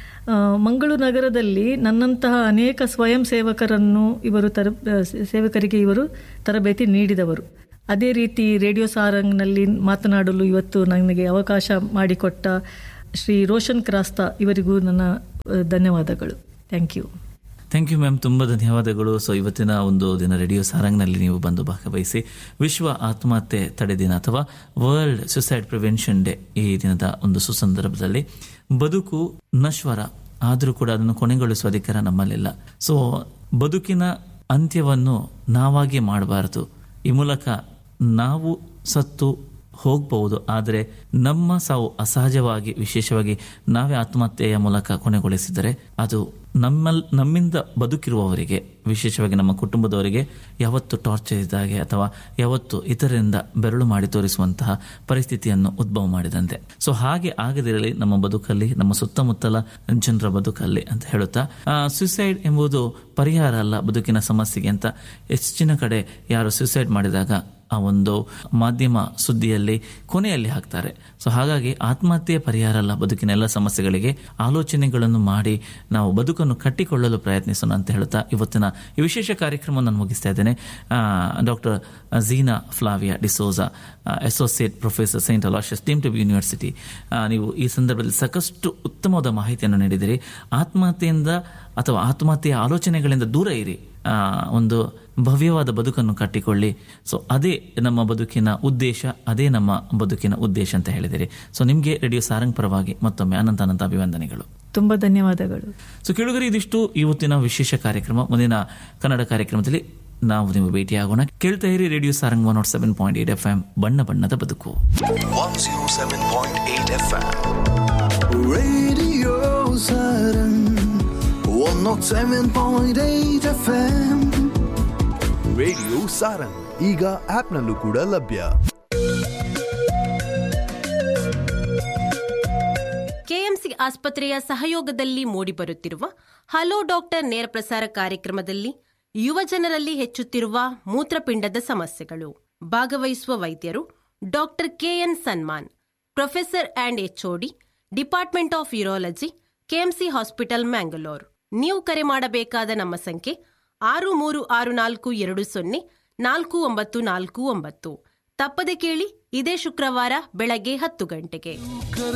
Speaker 5: ಮಂಗಳೂರು ನಗರದಲ್ಲಿ ನನ್ನಂತಹ ಅನೇಕ ಸ್ವಯಂ ಸೇವಕರನ್ನು ಇವರು ತರ ಸೇವಕರಿಗೆ ಇವರು ತರಬೇತಿ ನೀಡಿದವರು. ಅದೇ ರೀತಿ ರೇಡಿಯೋ ಸಾರಂಗ್ನಲ್ಲಿ ಮಾತನಾಡಲು ಇವತ್ತು ನನಗೆ ಅವಕಾಶ ಮಾಡಿಕೊಟ್ಟ ಶ್ರೀ ರೋಷನ್ ಕ್ರಾಸ್ತಾ ಇವರಿಗೂ ನನ್ನ ಧನ್ಯವಾದಗಳು. Thank you.
Speaker 4: Thank you ma'am, ತುಂಬ ಧನ್ಯವಾದಗಳು. ಸೊ ಇವತ್ತಿನ ಒಂದು ದಿನ ರೇಡಿಯೋ ಸಾರಂಗ್ನಲ್ಲಿ ನೀವು ಬಂದು ಭಾಗವಹಿಸಿ ವಿಶ್ವ ಆತ್ಮಹತ್ಯೆ ತಡೆ ದಿನ ಅಥವಾ ವರ್ಲ್ಡ್ ಸುಸೈಡ್ ಪ್ರಿವೆನ್ಷನ್ ಡೇ ಈ ದಿನದ ಒಂದು ಸುಸಂದರ್ಭದಲ್ಲಿ ಬದುಕು ನಶ್ವರ ಆದರೂ ಕೂಡ ಅದನ್ನು ಕೊನೆಗೊಳಿಸುವ ಅಧಿಕಾರ ನಮ್ಮಲ್ಲಿಲ್ಲ. ಸೊ ಬದುಕಿನ ಅಂತ್ಯವನ್ನು ನಾವಾಗೆ ಮಾಡಬಾರದು. ಈ ಮೂಲಕ ನಾವು ಸತ್ತು ಹೋಗಬಹುದು, ಆದರೆ ನಮ್ಮ ಸಾವು ಅಸಹಜವಾಗಿ ವಿಶೇಷವಾಗಿ ನಾವೇ ಆತ್ಮಹತ್ಯೆಯ ಮೂಲಕ ಕೊನೆಗೊಳಿಸಿದರೆ ಅದು ನಮ್ಮಲ್ ನಮ್ಮಿಂದ ಬದುಕಿರುವವರಿಗೆ ವಿಶೇಷವಾಗಿ ನಮ್ಮ ಕುಟುಂಬದವರಿಗೆ ಯಾವತ್ತು ಟಾರ್ಚರ್ ಇದ್ದಾಗೆ ಅಥವಾ ಯಾವತ್ತು ಇತರರಿಂದ ಬೆರಳು ಮಾಡಿ ತೋರಿಸುವಂತಹ ಪರಿಸ್ಥಿತಿಯನ್ನು ಉದ್ಭವ ಮಾಡಿದಂತೆ. ಸೊ ಹಾಗೆ ಆಗದಿರಲಿ ನಮ್ಮ ಬದುಕಲ್ಲಿ, ನಮ್ಮ ಸುತ್ತಮುತ್ತಲ ಜನರ ಬದುಕಲ್ಲಿ ಅಂತ ಹೇಳುತ್ತಾ, ಸುಸೈಡ್ ಎಂಬುದು ಪರಿಹಾರ ಅಲ್ಲ ಬದುಕಿನ ಸಮಸ್ಯೆಗೆ ಅಂತ ಹೆಚ್ಚಿನ ಕಡೆ ಯಾರು ಸುಸೈಡ್ ಮಾಡಿದಾಗ ಆ ಒಂದು ಮಾಧ್ಯಮ ಸುದ್ದಿಯಲ್ಲಿ ಕೊನೆಯಲ್ಲಿ ಹಾಕ್ತಾರೆ. ಸೊ ಹಾಗಾಗಿ ಆತ್ಮಹತ್ಯೆ ಪರಿಹಾರ ಅಲ್ಲ ಬದುಕಿನ ಎಲ್ಲ ಸಮಸ್ಯೆಗಳಿಗೆ. ಆಲೋಚನೆಗಳನ್ನು ಮಾಡಿ ನಾವು ಬದುಕನ್ನು ಕಟ್ಟಿಕೊಳ್ಳಲು ಪ್ರಯತ್ನಿಸೋಣ ಅಂತ ಹೇಳ್ತಾ ಇವತ್ತಿನ ಈ ವಿಶೇಷ ಕಾರ್ಯಕ್ರಮವನ್ನು ನಾನು ಮುಗಿಸ್ತಾ ಇದ್ದೇನೆ. Doctor Zener ಫ್ಲಾವಿಯಾ D'Souza, associate professor Saint ಅಲಾಷಿಯಸ್ deemed to B university, ನೀವು ಈ ಸಂದರ್ಭದಲ್ಲಿ ಸಾಕಷ್ಟು ಉತ್ತಮವಾದ ಮಾಹಿತಿಯನ್ನು ನೀಡಿದಿರಿ. ಆತ್ಮಹತ್ಯೆಯಿಂದ ಅಥವಾ ಆತ್ಮಹತ್ಯೆಯ ಆಲೋಚನೆಗಳಿಂದ ದೂರ ಇರಿ, ಒಂದು ಭವ್ಯವಾದ ಬದುಕನ್ನು ಕಟ್ಟಿಕೊಳ್ಳಿ. ಸೊ ಅದೇ ನಮ್ಮ ಬದುಕಿನ ಉದ್ದೇಶ, ಅದೇ ನಮ್ಮ ಬದುಕಿನ ಉದ್ದೇಶ ಅಂತ ಹೇಳಿದಿರಿ. ಸೊ ನಿಮಗೆ ರೇಡಿಯೋ ಸಾರಂಗ್ ಪರವಾಗಿ ಮತ್ತೊಮ್ಮೆ ಅನಂತ ಅನಂತ ಅಭಿವಂದನೆಗಳು.
Speaker 5: ತುಂಬಾ ಧನ್ಯವಾದಗಳು.
Speaker 4: ಸೊ ಕೇಳುಗರೆ, ಇದಿಷ್ಟು ಇವತ್ತಿನ ವಿಶೇಷ ಕಾರ್ಯಕ್ರಮ. ಮುಂದಿನ ಕನ್ನಡ ಕಾರ್ಯಕ್ರಮದಲ್ಲಿ ನಾವು ನೀವು ಭೇಟಿಯಾಗೋಣ. ಕೇಳ್ತಾ ಇರಿ radio Sarang one not seven point eight F M, ಬಣ್ಣ ಬಣ್ಣದ ಬದುಕು.
Speaker 2: one oh seven point eight F M.
Speaker 3: Radio Sarang one not seven point eight F M. Radio Sarang ಈಗ ಆಪ್ನಲ್ಲೂ ಕೂಡ ಲಭ್ಯ.
Speaker 6: ಕೆಎಂಸಿ ಆಸ್ಪತ್ರೆಯ ಸಹಯೋಗದಲ್ಲಿ ಮೂಡಿಬರುತ್ತಿರುವ ಹಲೋ ಡಾಕ್ಟರ್ ನೇರ ಪ್ರಸಾರ ಕಾರ್ಯಕ್ರಮದಲ್ಲಿ ಯುವ ಜನರಲ್ಲಿ ಹೆಚ್ಚುತ್ತಿರುವ ಮೂತ್ರಪಿಂಡದ ಸಮಸ್ಯೆಗಳು. ಭಾಗವಹಿಸುವ ವೈದ್ಯರು doctor K N Samman, professor and HOD, department of urology, KMC hospital, Mangalore. ನೀವು ಕರೆ ಮಾಡಬೇಕಾದ ನಮ್ಮ ಸಂಖ್ಯೆ ಆರು ಮೂರು ಆರು ನಾಲ್ಕು ಎರಡು ಸೊನ್ನೆ ನಾಲ್ಕು ಒಂಬತ್ತು ನಾಲ್ಕು ಒಂಬತ್ತು. ತಪ್ಪದೆ ಕೇಳಿ, ಇದೇ ಶುಕ್ರವಾರ ಬೆಳಗ್ಗೆ ಹತ್ತು ಗಂಟೆಗೆ.